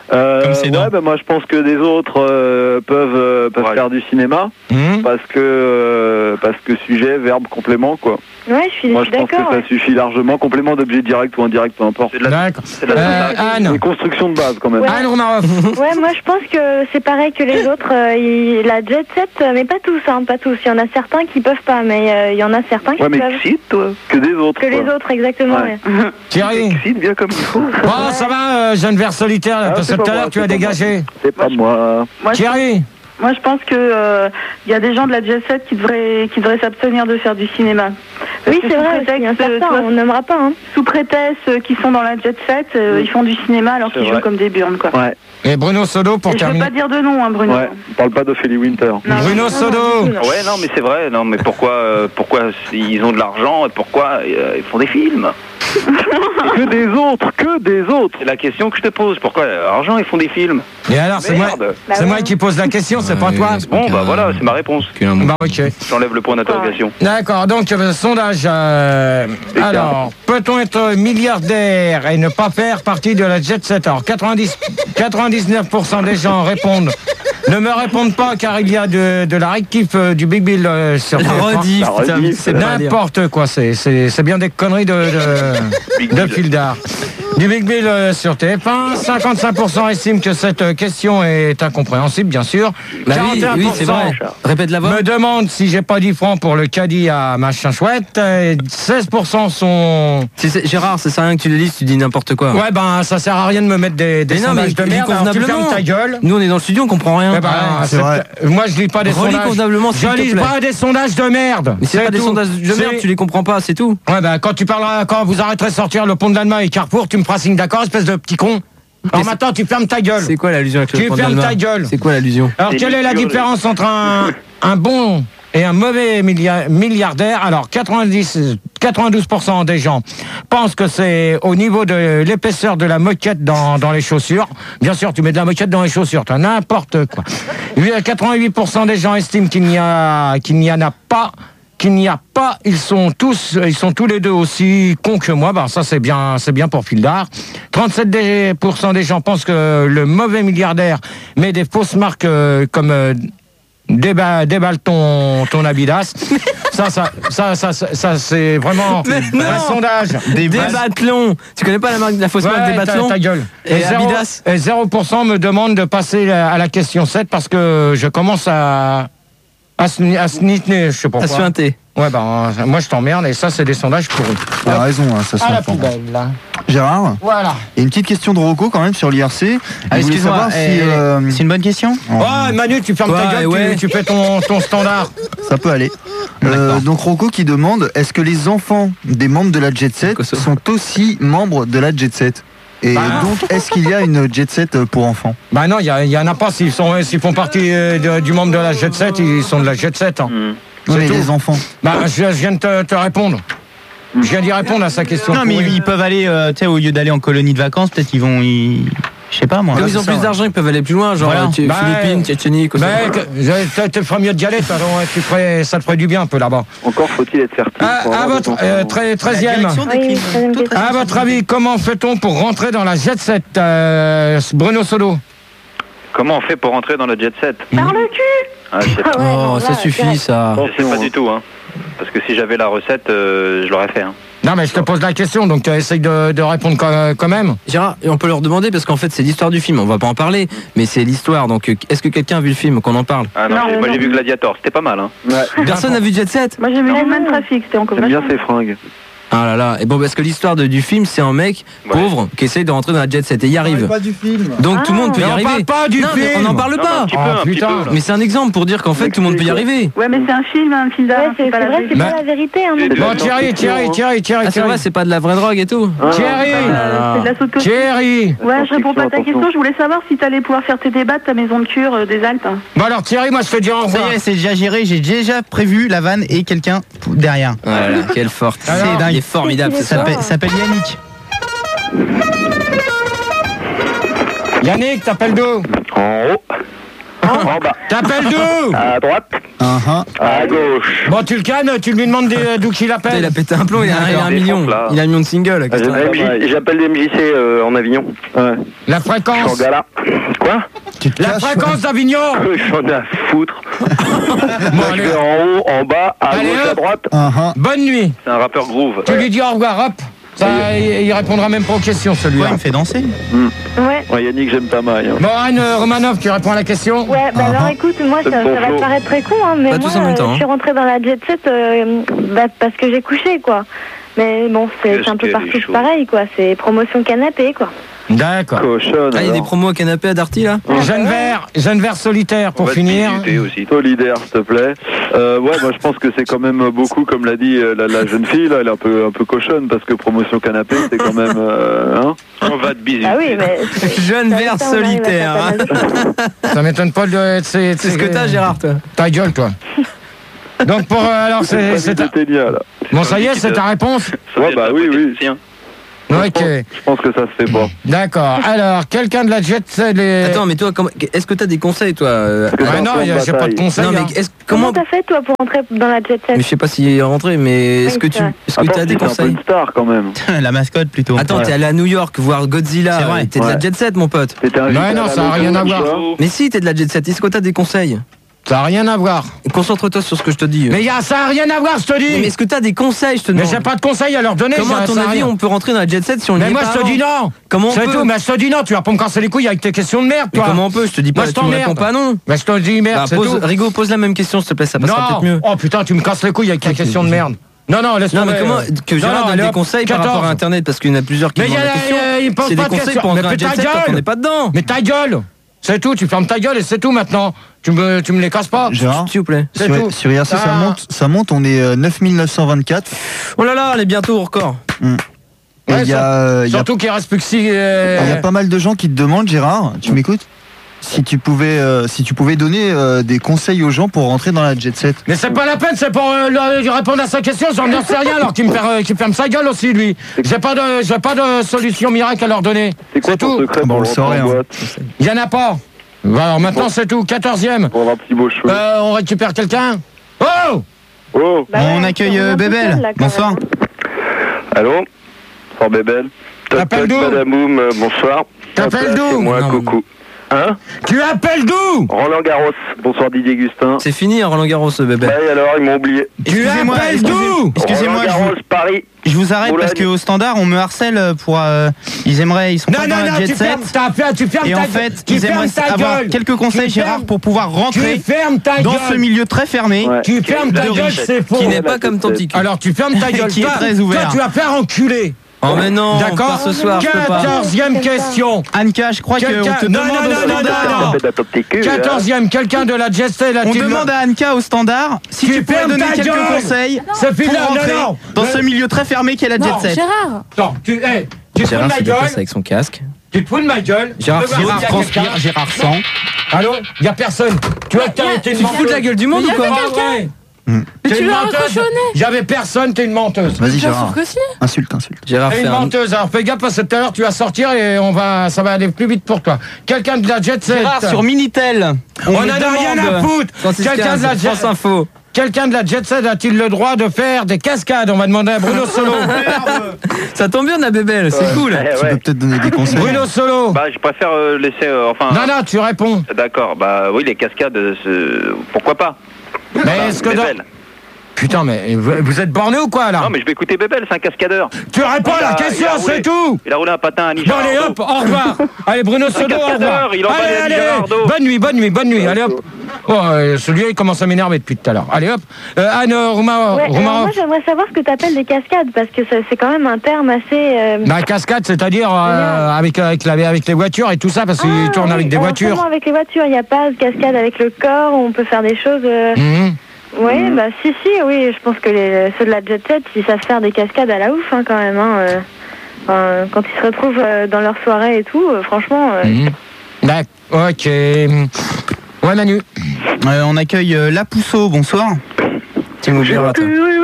Euh, Comme ses dents. ouais, bah, moi je pense que des autres euh, peuvent, euh, peuvent faire du cinéma Mmh. parce que euh, parce que sujet, verbe, complément quoi. Ouais, je suis, Moi je je suis pense que d'accord. ça ouais. suffit largement. Complément d'objet direct ou indirect, peu importe. D'accord. C'est Euh, Anne. Une construction de base quand même. Ouais. Anne Romaroff. Ouais, moi je pense que c'est pareil que les autres. euh, il- la jet set, euh, mais pas tous, hein, pas tous. Il y en a certains qui peuvent pas, mais euh, il y en a certains qui Ouais, mais peuvent. excite toi. Que des autres. Que quoi. les autres, exactement. Ouais. Ouais. Thierry. Excite bien comme il faut. Bon, ça va, euh, jeune vers solitaire, là, Ah, parce c'est que pas tout à moi, l'heure tu c'est as pas dégagé. C'est pas moi. Moi, je, Thierry. moi, je pense que euh, il y a des gens de la jet set qui devraient, qui devraient s'abstenir de faire du cinéma. Oui, Parce c'est que vrai, sous prétexte, il y en a euh, certains, tu vois, on n'aimera pas. Hein. Sous prétexte euh, qu'ils sont dans la jet set, euh, ils font du cinéma alors C'est qu'ils vrai. jouent comme des burnes, quoi. Ouais. Et Bruno Sodo pour Et je veux terminer. pas dire de nom, hein, Bruno. Ouais. On parle pas d'Ophélie Winter. Non, Bruno non, Sodo. non, non, non. Ouais, non, mais c'est vrai. Non, mais pourquoi, euh, pourquoi ils ont de l'argent et pourquoi euh, ils font des films? Que des autres, que des autres. C'est la question que je te pose. Pourquoi euh, argent ils font des films? Et alors, c'est moi, Merde. c'est moi qui pose la question, c'est pas toi. Bon, bah voilà, c'est ma réponse. Bah ok. J'enlève le point d'interrogation. D'accord, donc euh, sondage. euh, alors, peut-on être milliardaire et ne pas faire partie de la jet set? Alors, quatre-vingt-dix, quatre-vingt-dix-neuf pour cent des gens répondent. Ne me répondent pas car il y a de, de la rectif euh, du Big Bill euh, sur La T F un. rediff, La putain, rediff, c'est pas à dire. N'importe quoi, c'est, c'est, c'est bien des conneries de, de, de fil d'art. Du Big Bill euh, sur T F un, cinquante-cinq pour cent estiment que cette euh, question est incompréhensible, bien sûr. Bah oui, quarante et un pour cent oui, c'est vrai. Répète la voix. me demande si j'ai pas dix francs pour le caddie à machin chouette. Et seize pour cent sont... C'est- c'est- Gérard, ça sert à rien que tu le dises, tu dis n'importe quoi. Ouais, ben ça sert à rien de me mettre des, des Mais non, sondages mais de lis merde. Alors, tu convenablement. fermes ta gueule. Nous, on est dans le studio, on comprend rien. Eh ben, Ouais, c'est c'est- vrai. Moi, je lis pas des Relis sondages. convenablement, s'il Je te lis plaît. pas des sondages de merde. Mais c'est pas des tout. sondages de merde, C'est- tu les comprends pas, c'est tout. Ouais, ben quand tu parleras, quand vous arrêterez de sortir le pont de l'Allemagne et Carrefour, tu me feras signe d'accord, espèce de petit con. Alors c'est- maintenant, tu fermes ta gueule. C'est quoi l'allusion avec le Tu point de fermes l'Allemagne ta gueule. C'est quoi l'allusion? Alors, Des quelle est la lectures, différence entre un, un bon et un mauvais millia- milliardaire? Alors, quatre-vingt-dix, quatre-vingt-douze pour cent des gens pensent que c'est au niveau de l'épaisseur de la moquette dans, dans les chaussures. Bien sûr, tu mets de la moquette dans les chaussures, t'as n'importe quoi. quatre-vingt-huit pour cent des gens estiment qu'il n'y a, qu'il n'y en a pas. Qu'il n'y a pas, ils sont tous, ils sont tous les deux aussi cons que moi. Ben ça c'est bien, c'est bien pour fil d'art. trente-sept pour cent des gens pensent que le mauvais milliardaire met des fausses marques euh, comme euh, déba- déballe ton ton Adidas. ça, ça, ça, ça, ça, ça, c'est vraiment Mais un non. sondage. Débathlon. Tu connais pas la marque, la fausse marque Ouais, ta, Débathlon? ta gueule. Et zéro, Adidas? et zéro pour cent me demande de passer à la question sept parce que je commence à à se à se nitner, je sais pas À quoi. se suinter. Ouais, ben, moi je t'emmerde et ça, c'est des sondages pourris. Il a raison, hein, ça se À la entend. poubelle, là. Gérard, Voilà. il y a une petite question de Rocco quand même sur l'I R C. Ah, Il voulait excuse-moi, savoir si, eh, euh, c'est une bonne question. oh, Oh, Manu, tu fermes ta Ouais, gueule, tu- ouais. tu, fais ton, ton standard. ça peut aller. Euh, donc Rocco qui demande, est-ce que les enfants des membres de la Jet Set Kosovo. sont aussi membres de la Jet Set? Et Bah. donc, est-ce qu'il y a une Jet Set pour enfants? Bah non, il y, y en a pas. S'ils sont, s'ils font partie euh, de- du membre de la Jet Set, ils sont de la Jet Set. Hein. Oui, C'est mais tout. les enfants. Bah, je, je viens de te, te répondre. Je viens d'y répondre à sa question. Non, mais pourrie. ils, ils peuvent aller, euh, tu sais, au lieu d'aller en colonie de vacances, peut-être qu'ils vont y. Je sais pas moi. Comme Ouais, ils ont c'est ça, plus ouais. d'argent, ils peuvent aller plus loin, genre Voilà. tu- Bah, Philippines, Tchétchénie, Kosovo. Mais que- je- te, te ferais mieux d'y aller, toi, donc, tu ferais, ça te ferait du bien un peu là-bas. Encore faut-il être fertile. À, pour à avoir votre des enfants. euh, très- treizième. Oui, treizième question. À votre avis, comment fait-on pour rentrer dans la Jet Set, euh, Bruno Solo? Comment on fait pour rentrer dans le jet set? Par le cul. Ah, je sais pas. Ah ouais, non, Oh, là, ça suffit direct. ça. Je sais pas du tout, hein. Parce que si j'avais la recette, euh, je l'aurais fait. Hein. Non, mais je te pose la question, donc tu essayes de, de répondre quand, quand même. Gérard, et on peut leur demander parce qu'en fait c'est l'histoire du film, on va pas en parler, mais c'est l'histoire. Donc euh, est-ce que quelqu'un a vu le film, qu'on en parle? Ah non, Non, j'ai- moi non. j'ai vu Gladiator, c'était pas mal. Hein. Ouais. Personne n'a vu Jet Set? Moi j'ai vu Ah les mêmes non. trafics, c'était encore J'aime bien vachement. ces fringues. Ah là là, et bon parce que l'histoire de- du film c'est un mec Ouais. pauvre qui essaye de rentrer dans la Jet Set et y arrive. Pas du film. Donc tout le monde peut y Mais on arriver. parle pas du non, mais film. on n'en parle Non, pas. un petit peu, Oh, un petit putain. peu. là. Mais c'est un exemple pour dire qu'en fait tout le monde peut y arriver. Ouais, mais c'est un film, un film d'art, Ouais, hein, c'est c'est pas c'est la vrai, c'est Bah- pas la vérité. Hein, non plus. Bon, Thierry, Thierry, Thierry, Thierry, Ah c'est vrai, Thierry. c'est pas de la vraie drogue et tout. Thierry. Euh, C'est de la sauce Thierry. Ouais, je réponds pas à ta Attention. question. Je voulais savoir si t'allais pouvoir faire tes débats de ta maison de cure euh, des Alpes. Bon alors Thierry, moi je te dis au Ça revoir. y est, c'est déjà géré. J'ai déjà prévu la vanne et quelqu'un derrière. Voilà, quelle forte. Alors, C'est dingue. Il est formidable C'est ce Ça soir. s'appelle- s'appelle Yannick. Yannick, t'appelles d'où? En haut. En bas. T'appelles d'où? À droite. Uh-huh. À gauche. Bon, tu le cannes, tu lui demandes des- d'où qu'il appelle. Il a pété un plomb, il a, il a un Des million. fonds, là. Il a un million de singles. qu'est-ce que Ah, M J J'appelle des M J C euh, en Avignon. Ouais. La fréquence. Shangala. Quoi Tu te La caches, fréquence d'Avignon. J'en ai à foutre. Bon, Je allez. vais en haut, en bas, à Allez, gauche, à hop. droite. Uh-huh. Bonne nuit. C'est un rappeur groove. Tu lui dis au revoir, hop. Ça, il, il répondra même pas aux questions, Ouais, celui-là. il me fait danser. Ouais. Ouais, Yannick, j'aime ta maille. hein. Bon, Anne euh, Romanov, tu réponds à la question. Ouais, bah alors écoute, moi ça, C'est bon ça va flow. te paraître très con, hein, mais Pas moi tous en même euh, temps, je suis hein. rentrée dans la jet set euh, bah, parce que j'ai couché, quoi. Mais bon, c'est Qu'est-ce c'est un peu qu'elle est partout chaude. pareil, quoi. C'est promotion canapé, quoi. D'accord. Cochonne. Ah, il y a des alors. promos à canapé à Darty là Jeune vert, jeune vert solitaire On pour va te finir. discuter aussi. Solidaire, s'il te plaît. Euh, ouais, moi je pense que c'est quand même beaucoup, comme l'a dit euh, la, la jeune fille, là, elle est un peu, un peu cochonne parce que promotion canapé, c'est quand même. Euh, hein On va te biser. Ah oui, mais. Jeune ça, vert ça, on arrive à solitaire. hein. s'appanager. Ça m'étonne pas de. C'est C'est ce que t'as, Gérard, toi. Ta gueule, toi. Donc pour euh, alors c'est Pas c'est du ta... Ténia, là. Bon ça y est, c'est ta réponse. Ouais, bah oui, oui. Ok. Je pense que ça se fait pas. D'accord. Alors quelqu'un de la jet set les. Attends, mais toi, comment- est-ce que t'as des conseils, toi euh, Parce que Ouais, c'est un non, plan de y a- j'ai pas de bataille. conseils. Non, mais hein. est-ce Comment comment t'as fait, toi, pour entrer dans la jet set? Mais je sais pas s'il est rentré, mais est-ce Oui, que c'est tu, vrai. est-ce que Attends, t'as des c'est un peu conseils une star quand même. La mascotte plutôt. Attends, Ouais. t'es allé à New York voir Godzilla. C'est vrai. T'es de la Ouais. jet set, mon pote. T'étais invité Ouais, non, à la ça a loto, rien à tu voir. vois. Mais si, t'es de la jet set. Est-ce que t'as des conseils? Ça n'a rien à voir. Concentre-toi sur ce que je te dis. Mais y a, ça n'a rien à voir, je te Mais dis. est-ce que t'as des conseils, je te Mais demande? j'ai pas de conseils à leur donner. Comment, ça- à ton ça a avis, rien. on peut rentrer dans la jet set si on le Mais dit moi pas je te avant dis non. Comment on C'est peut tout, mais je te dis non, tu vas pas me casser les couilles avec tes questions de merde, Mais toi. comment on peut? Je te dis Moi, pas, je tu me t'emmerde. réponds pas non. Mais je te dis merde, Bah, c'est pose, tout. Rigo, pose la même question, s'il te plaît, ça passera Non. peut-être mieux. Oh putain, tu me casses les couilles avec tes questions de merde. Non, non, laisse Non, tomber. mais comment que Non, Gérard non, donne allez, des hop, conseils par quatorze. rapport à Internet parce qu'il y en a plusieurs qui Mais demandent y a- la question. y a- il pose C'est pas des de conseils questions. pour Mais entrer fais dans la ta jet set quand on gueule. n'est pas dedans. Mais ta gueule. C'est tout, tu fermes ta gueule et c'est tout maintenant. Tu me, tu me les casses pas. Gérard, S'il vous plaît. C'est sur, tout. sur I R C, ça Ah. monte, ça monte, on est euh, neuf mille neuf cent vingt-quatre. Oh là là, elle est bientôt au record. Et Ouais, il y a, euh, il y a- Surtout qu'il reste plus que six. il y a euh, pas mal de gens qui te demandent, Gérard, tu m'écoutes? Si tu pouvais, euh, si tu pouvais donner euh, des conseils aux gens pour rentrer dans la jet set. Mais c'est pas la peine, c'est pour euh, leur- lui répondre à sa question, j'en sais rien alors qu'il me, fer- qu'il ferme sa gueule aussi lui. J'ai pas de, j'ai pas de solution miracle à leur donner. C'est quoi ton tout. secret Bon, pour on le rentrer en saurait, hein. boîte? Il y en a pas. Bah, alors maintenant c'est tout, quatorzième. Pour avoir un petit beau cheveu. Euh, on récupère quelqu'un. Oh Oh Bah On ouais, accueille on est euh, un peu Bébel. seul, là, quand Bonsoir. même. Allô Sors bébelle. T'appelles d'où? Madame Oum, euh, bonsoir. T'appelles Hop là, d'où? c'est moi, Non, coucou. Hein Tu appelles d'où? Roland Garros. Bonsoir Didier Gustin. C'est fini, Roland Garros, ce bébé. Ouais, alors, ils m'ont oublié. Tu Excusez-moi, appelles excusez- d'où? Excusez-moi, Roland je Garros, vous, Paris. je vous arrête Boulogne. parce qu'au standard, on me harcèle pour. euh, ils aimeraient, ils sont Non, pas non, dans la non, jet tu fermes, set. ta, tu fermes Et ta en gueule. fait, Tu ils fermes aimeraient ta avoir gueule. quelques conseils, Tu Gérard, fermes- pour pouvoir rentrer Tu fermes ta dans gueule. ce milieu très fermé. Ouais. Tu fermes ta de gueule, riche, c'est faux. Qui n'est pas comme ton petit cul. Alors tu fermes ta gueule. Qui est Toi- très ouvert. Toi, tu vas faire enculer. Oh, mais non, on D'accord. part ce soir, je peux pas. Quatorzième question. Anka, je crois qu'on Quelqu'un- te non, demande non, au non, non, standard. non, non. Faites un top tes culs, hein. Quatorzième, quelqu'un de la Jet Set. On demande à Anka au standard si Tu tu, pourrais fermes donner ta quelques gueule. conseils Ça fait pour là, non, rentrer non. dans Le- ce milieu très fermé qu'est la jet Non, set. Gérard. Attends, tu, hey, tu te fous Gérard de se ma déplace gueule. avec son casque. Tu te fous de ma gueule. Gérard, Je veux voir Gérard s'il y a transpire, quelqu'un. Gérard sent. Allô? Il y a personne. Tu vois que Y a- t'as été une tu te Tu te fous de la gueule du monde Mais ou y a quoi? quelqu'un. Ouais. Mm. Mais T'es tu une l'as menteuse. recochonné. J'avais personne, t'es une menteuse. Vas-y, Bien Gérard. sûr que si. Insulte, insulte. Gérard T'es fait une un... menteuse. Alors fais gaffe parce que tout à l'heure tu vas sortir et on va, ça va aller plus vite pour toi. Quelqu'un de la Jet Set. Gérard sur Minitel. On me en a rien à demande- foutre. Quelqu'un de la Jet France Info. Quelqu'un de la Jet Set a-t-il le droit de faire des cascades? On va demander à Bruno Solo. Ça tombe bien, Nabébel, c'est cool. Eh Tu ouais. peux peut-être donner des conseils. Bruno Solo. Bah, je préfère euh, laisser. euh, enfin. Non, non, tu réponds. D'accord, bah oui, les cascades, euh, c'est- pourquoi pas? Mais Bah, est-ce que dans- Bébel. Putain, mais vous, vous êtes borné ou quoi là? Non, mais je vais écouter Bébel, c'est un cascadeur. Tu réponds à la Il a- question, il a roulé- c'est tout. Il a roulé un patin à Bon, Nicolas. allez hop, au revoir. Allez, Bruno Solo, au cascadeur, revoir. il envoie Allez, les allez, Gérardo. bonne nuit, bonne nuit, bonne nuit. Allez hop. Oh, euh, celui-là, il commence à m'énerver depuis tout à l'heure. Allez hop. Euh, Anne Rouma, Ouais, alors Rouma- moi j'aimerais savoir ce que tu appelles des cascades parce que ça- c'est quand même un terme assez. euh, La cascade, c'est-à-dire euh, avec, avec, la- avec les voitures et tout ça, parce qu'ils Ah, tournent oui, avec des alors voitures. seulement avec les voitures, il n'y a pas de cascade avec le corps, on peut faire des choses. euh, Mhm. Oui, bah si, si, oui, je pense que les, ceux de la Jet Set, ils savent faire des cascades à la ouf hein, quand même. Hein, euh. Enfin, quand ils se retrouvent euh, dans leur soirée et tout, euh, franchement. euh, Mhm. D'accord, ok. Ouais, Manu. Euh, on accueille euh, La Pousseau, bonsoir. Tu m'oublieras, toi.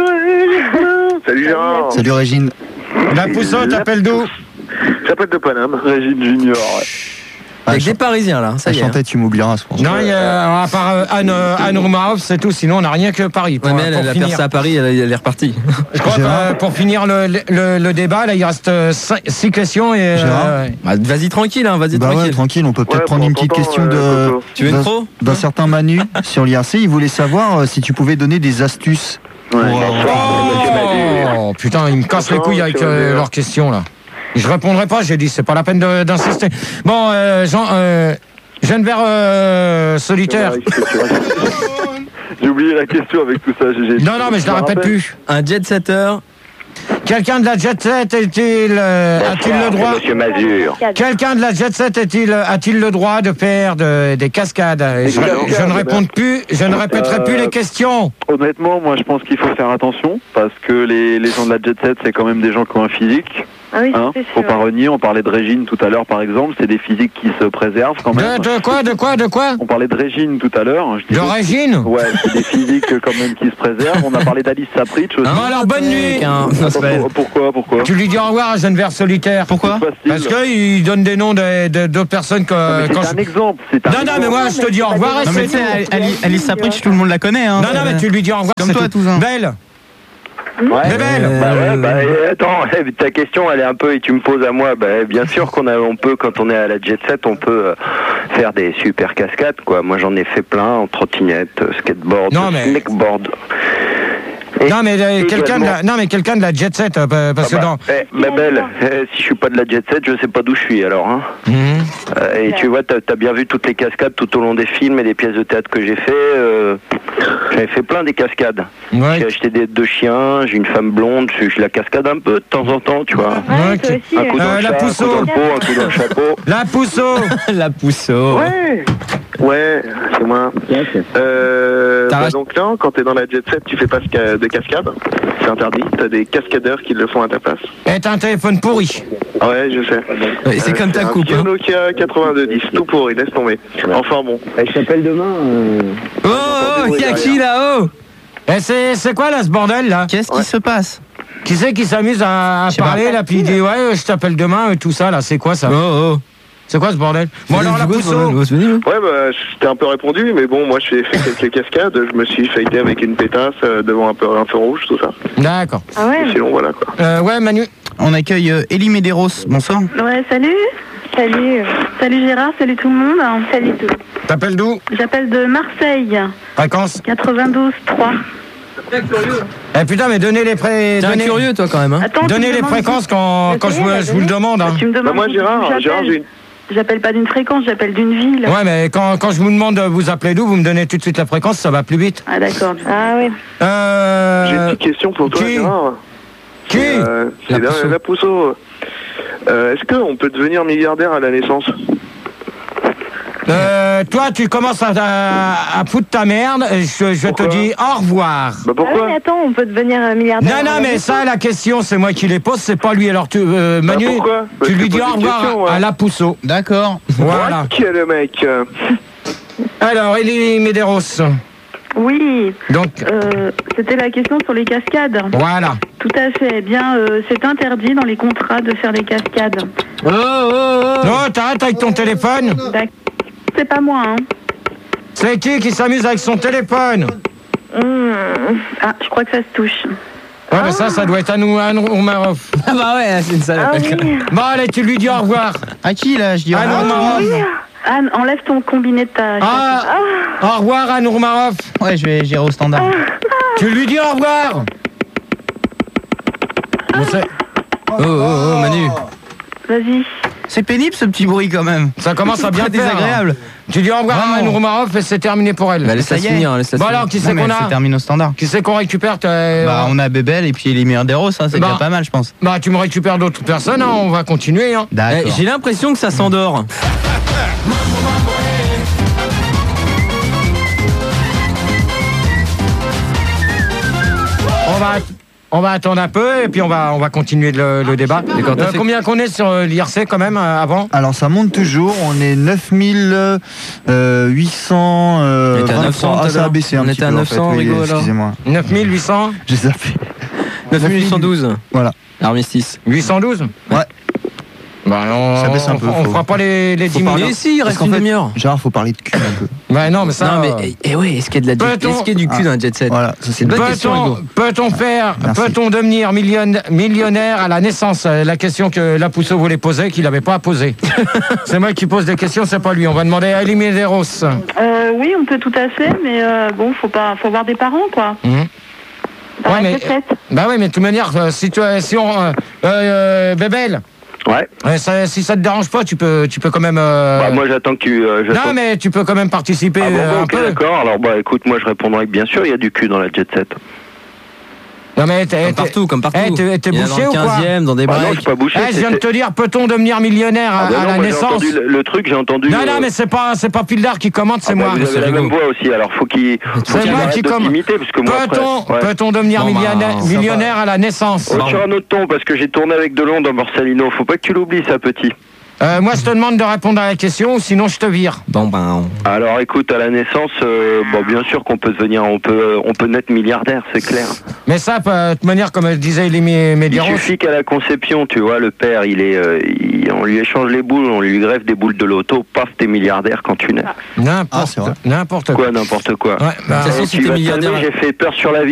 Salut Gérard. Salut Régine. La Pousseau, t'appelles d'où? J'appelle de Paname. Régine Junior. Ouais. Avec des Parisiens là, ça Elle y est. chantait Tu m'oublieras, je pense. Non, il y a, à part euh, Anne, euh, Anne Roumanoff, c'est tout. Sinon, on n'a rien que Paris. Pour, Ouais, mais elle, pour elle a finir. percé à Paris, elle, elle est repartie. Je crois que, euh, pour finir le, le, le débat, là, il reste euh, cinq, six questions et. euh, Bah, vas-y tranquille, hein, vas-y Bah ouais, tranquille. tranquille, on peut peut-être Ouais, prendre prends une ton petite temps, question euh, de Coco. Tu veux une d'un- pro d'un certain Manu sur l'I R C. Il voulait savoir euh, si tu pouvais donner des astuces. Pour, euh, Oh, putain, ils me cassent les couilles avec euh, leurs questions, là. Je répondrai pas, j'ai dit, c'est pas la peine de- d'insister. Bon, euh, Jean, euh, jeune vert euh, solitaire. J'ai oublié la question avec tout ça. j'ai- Non, non, mais je la me répète rappelle. plus. Un jet setter. Quelqu'un de la jet set est-il, euh, a-t-il le droit Monsieur Mazur. Quelqu'un de la jet set est-il, a-t-il le droit de faire de- des cascades je, je ne réponds plus, je ne répéterai plus les questions. Honnêtement, moi je pense qu'il faut faire attention parce que les, les gens de la jet set, c'est quand même des gens qui ont un physique. Ah oui, Hein, c'est faut sûr. pas renier. On parlait de Régine tout à l'heure, par exemple. C'est des physiques qui se préservent quand même. De, de quoi, de quoi, de quoi On parlait de Régine tout à l'heure. Je De disais- Régine Ouais, c'est des physiques quand même qui se préservent. On a parlé d'Alice Sapritch aussi. Bon, alors, bonne nuit. Qu'un- non, c'est pas elle. Pourquoi, pourquoi Tu lui dis au revoir à jeune vert solitaire. Pourquoi Parce qu'il donne des noms de- de- d'autres personnes que. Non, mais quand C'est je- un exemple. C'est un Non, non, mais moi je te dis au revoir et Non, mais c'est tu sais, tout. Ali- Alice Sapritch, tout le monde la connaît. Hein, Non, non, mais tu lui dis au revoir. Comme c'est toi, tout. Touzin. Belle. Ouais. Mais belle. Bah ouais, bah eh, attends, eh, ta question elle est un peu et tu me poses à moi. Bah bien sûr qu'on a, on peut quand on est à la jet set, on peut euh, faire des super cascades quoi. Moi j'en ai fait plein en trottinette, euh, skateboard, Non, mais- snackboard. Et- Non, mais euh, et quelqu'un de également- la, non, mais quelqu'un de la jet set, euh, pa- parce Ah que bah, dans. eh, ma belle, eh, si je suis pas de la jet set, je sais pas d'où je suis alors. Hein. Mhm. Euh, et tu vois, t'as as bien vu toutes les cascades tout au long des films et des pièces de théâtre que j'ai fait. Euh, J'avais fait plein des cascades. Ouais. J'ai acheté des deux chiens, j'ai une femme blonde, je, je la cascade un peu de temps en temps, tu vois. Ouais, Ok. toi aussi. Un coup dans Euh, le la chat, un coup Pousseau. dans le pot, un coup dans le chapeau. La Pousseau. La pousseau. Ouais, ouais, c'est moi. Euh, T'as bah rach- donc là, quand t'es dans la jet set, tu fais pas de ca- de cascade. C'est interdit. T'as des cascadeurs qui le font à ta place. Est un téléphone pourri. Ouais, je sais. Ouais, c'est comme ta un coupe. vieux Hein. Nokia quatre-vingt-deux dix, tout pourri, laisse tomber. Enfin bon. Je t'appelle demain. Oh, oh, y'a qui là-haut? Et c'est c'est quoi là ce bordel là? Qu'est-ce qui se passe? Qui c'est qui s'amuse à, à Je sais parler pas. là puis il dit ouais je t'appelle demain et tout ça là c'est quoi ça? Oh, oh. C'est quoi ce bordel? Bon alors la Pousseau. Ouais, bah, je t'ai un peu répondu, mais bon, moi, j'ai fait quelques cascades. Je me suis faillité avec une pétasse euh, devant un, peu, un feu rouge, tout ça. D'accord. Ah ouais. Et sinon, voilà, quoi. Euh, ouais Manu. On accueille euh, Elie Medeiros. Bonsoir. Ouais, salut. Salut. Salut Gérard, salut tout le monde. Salut tout. T'appelles d'où? J'appelle de Marseille, Fréquence. quatre-vingt-douze trois. Eh putain mais donnez les pré... T'es un donnez... curieux toi quand même. Hein. Attends, tu Donnez me les demandes- fréquences quand, quand je, vous- je vous le demande. Hein. Tu me demandes Bah, moi, d'où Gérard, j'appelle. Gérard, j'ai une. J'appelle pas d'une fréquence, j'appelle d'une ville. Ouais mais quand, quand je vous demande de vous appeler d'où, vous me donnez tout de suite la fréquence, ça va plus vite. Ah d'accord. Ah oui. Euh... J'ai une petite question pour toi, qui Gérard. Qui Euh, La C'est la, Pousseau. la Pousseau. Euh, Est-ce qu'on peut devenir milliardaire à la naissance? Euh, toi, tu commences à, à, à foutre ta merde. et Je, je te Pourquoi dis au revoir. Bah Ah oui, pourquoi? mais attends, on peut devenir euh, milliardaire. Non, non, mais ça, la question, c'est moi qui les pose, c'est pas lui. Alors, tu, euh, Manu, Bah, pourquoi? Parce tu que lui dis pose au une revoir question, à, ouais. à la Pousseau. D'accord. Voilà. Qui est le mec? euh, Alors, Elie Medeiros. Oui, Donc, euh, c'était la question sur les cascades. voilà. Tout à fait. Eh bien, euh, c'est interdit dans les contrats de faire des cascades. Oh, oh, oh. Non, t'arrêtes avec ton téléphone. D'accord. C'est pas moi, hein. C'est qui qui s'amuse avec son téléphone? Mmh. Ah, je crois que ça se touche. Ouais, mais ça, ça doit être à nous, à nous, Omarov. Ah bah ouais, c'est une salope. Ah oui. Bon, allez, tu lui dis au revoir. À qui là? Je dis. Ah, au non, revoir. non. Anne, enlève ton combiné de ta... Ah, au revoir à Nourmarov. Ouais, je vais gérer au standard. Tu lui dis au revoir. Bon, c'est- Oh, oh, oh, Manu. Vas-y. C'est pénible ce petit bruit quand même. Ça commence à bien Très faire. désagréable. hein. Tu dis au revoir à Vraiment. Nourmarov et c'est terminé pour elle. Bah laisse-la Ça y est. finir, laisse-la Bon finir. alors, qui Non, c'est mais qu'on elle se a? termine au standard. Qui c'est qu'on récupère? t'as- Bah, on a Bébel et puis Elie Medeiros, hein, c'est Bah. déjà pas mal, je pense. Bah, tu me récupères d'autres personnes, hein, on va continuer. Hein. Eh, D'accord. J'ai l'impression que ça s'endort. On va, on va attendre un peu et puis on va, on va continuer le, le débat. D'accord, t'as Euh, fait- combien qu'on est sur euh, l'I R C quand même euh, avant? Alors ça monte toujours, on est neuf mille huit cents. Euh, On était à neuf cents tout ah, à ça a l'heure. baissé un On petit était à peu, en neuf cents, fait, oui, Rigo, alors. excusez-moi. neuf mille huit cents? J'ai zappé. neuf mille huit cent douze. Voilà. Armistice. huit cent douze? Ouais. Bah, on, Ça baisse un peu, on, on faut- fera pas les, les Faut dix parler minutes. ici, il Parce reste qu'en une fait, demi-heure. Gérard, faut parler de cul un peu. Bah non, mais ça. Non, euh, mais, eh ouais, est-ce qu'il y a de la Peut-on- est-ce qu'il y a du cul Ah. dans un jet set? Voilà, ça, c'est une bonne Peut-on, question, Hugo. peut-on faire, Merci. peut-on devenir millionn- millionnaire à la naissance? Euh, La question que Lapousseau voulait poser, qu'il n'avait pas à poser. C'est moi qui pose des questions, c'est pas lui. On va demander à Elie Medeiros. Euh, oui, on peut tout à fait, mais euh, bon, faut pas, faut avoir des parents, quoi. Mhm. Dans Ouais, la mais, jet set. bah oui, mais de toute manière, euh, si tu, as- si on, euh, euh, Bébel, Ouais. euh, ça- si ça te dérange pas, tu peux, tu peux quand même. euh, Bah, moi, j'attends que tu. euh, j'attends- non, mais tu peux quand même participer Ah bon, euh, bon, un ok, peu. d'accord. Alors, bah, écoute, moi, je répondrai que bien sûr, il y a du cul dans la jet set. Non mais t'es, Comme t'es- partout, comme partout. eh, t'es, t'es Il y en a bouché dans ou le quoi? quinzième, dans des Bah non, je breaks. suis pas bouché. Eh, je viens de c'est- te dire, peut-on devenir millionnaire à, Ah bah à non, la moi, j'ai naissance? entendu le, le truc, j'ai entendu. Non, non, euh, mais c'est pas, c'est pas Pildar qui commente, c'est ah bah, moi. vous avez la même voix aussi, alors faut qu'il. faut C'est qu'il moi arrête qui de commente. t'imiter, parce que moi, après- Peut-on, ouais. peut-on devenir Bon, bah, millionnaire, ça va. millionnaire à la naissance? Oh, sur un autre ton, parce que j'ai tourné avec Delon dans Borsalino. Faut pas que tu l'oublies, ça, petit. Euh, moi, je te demande de répondre à la question, sinon je te vire. Bon, ben. Alors, écoute, à la naissance, euh, bon, bien sûr qu'on peut devenir, on peut, on peut naître milliardaire, c'est clair. Mais ça, de toute manière, comme disait Elie Il Medeiros, suffit qu'à la conception, tu vois, le père, il est, euh, il- on lui échange les boules, on lui greffe des boules de loto, paf, t'es milliardaire quand tu nais. Ah, n'importe, c'est vrai. n'importe quoi. Quoi, n'importe quoi. Ouais, bah, De toute façon, Et si tu t'es vas te milliardaire- calmer, j'ai fait peur sur la vie.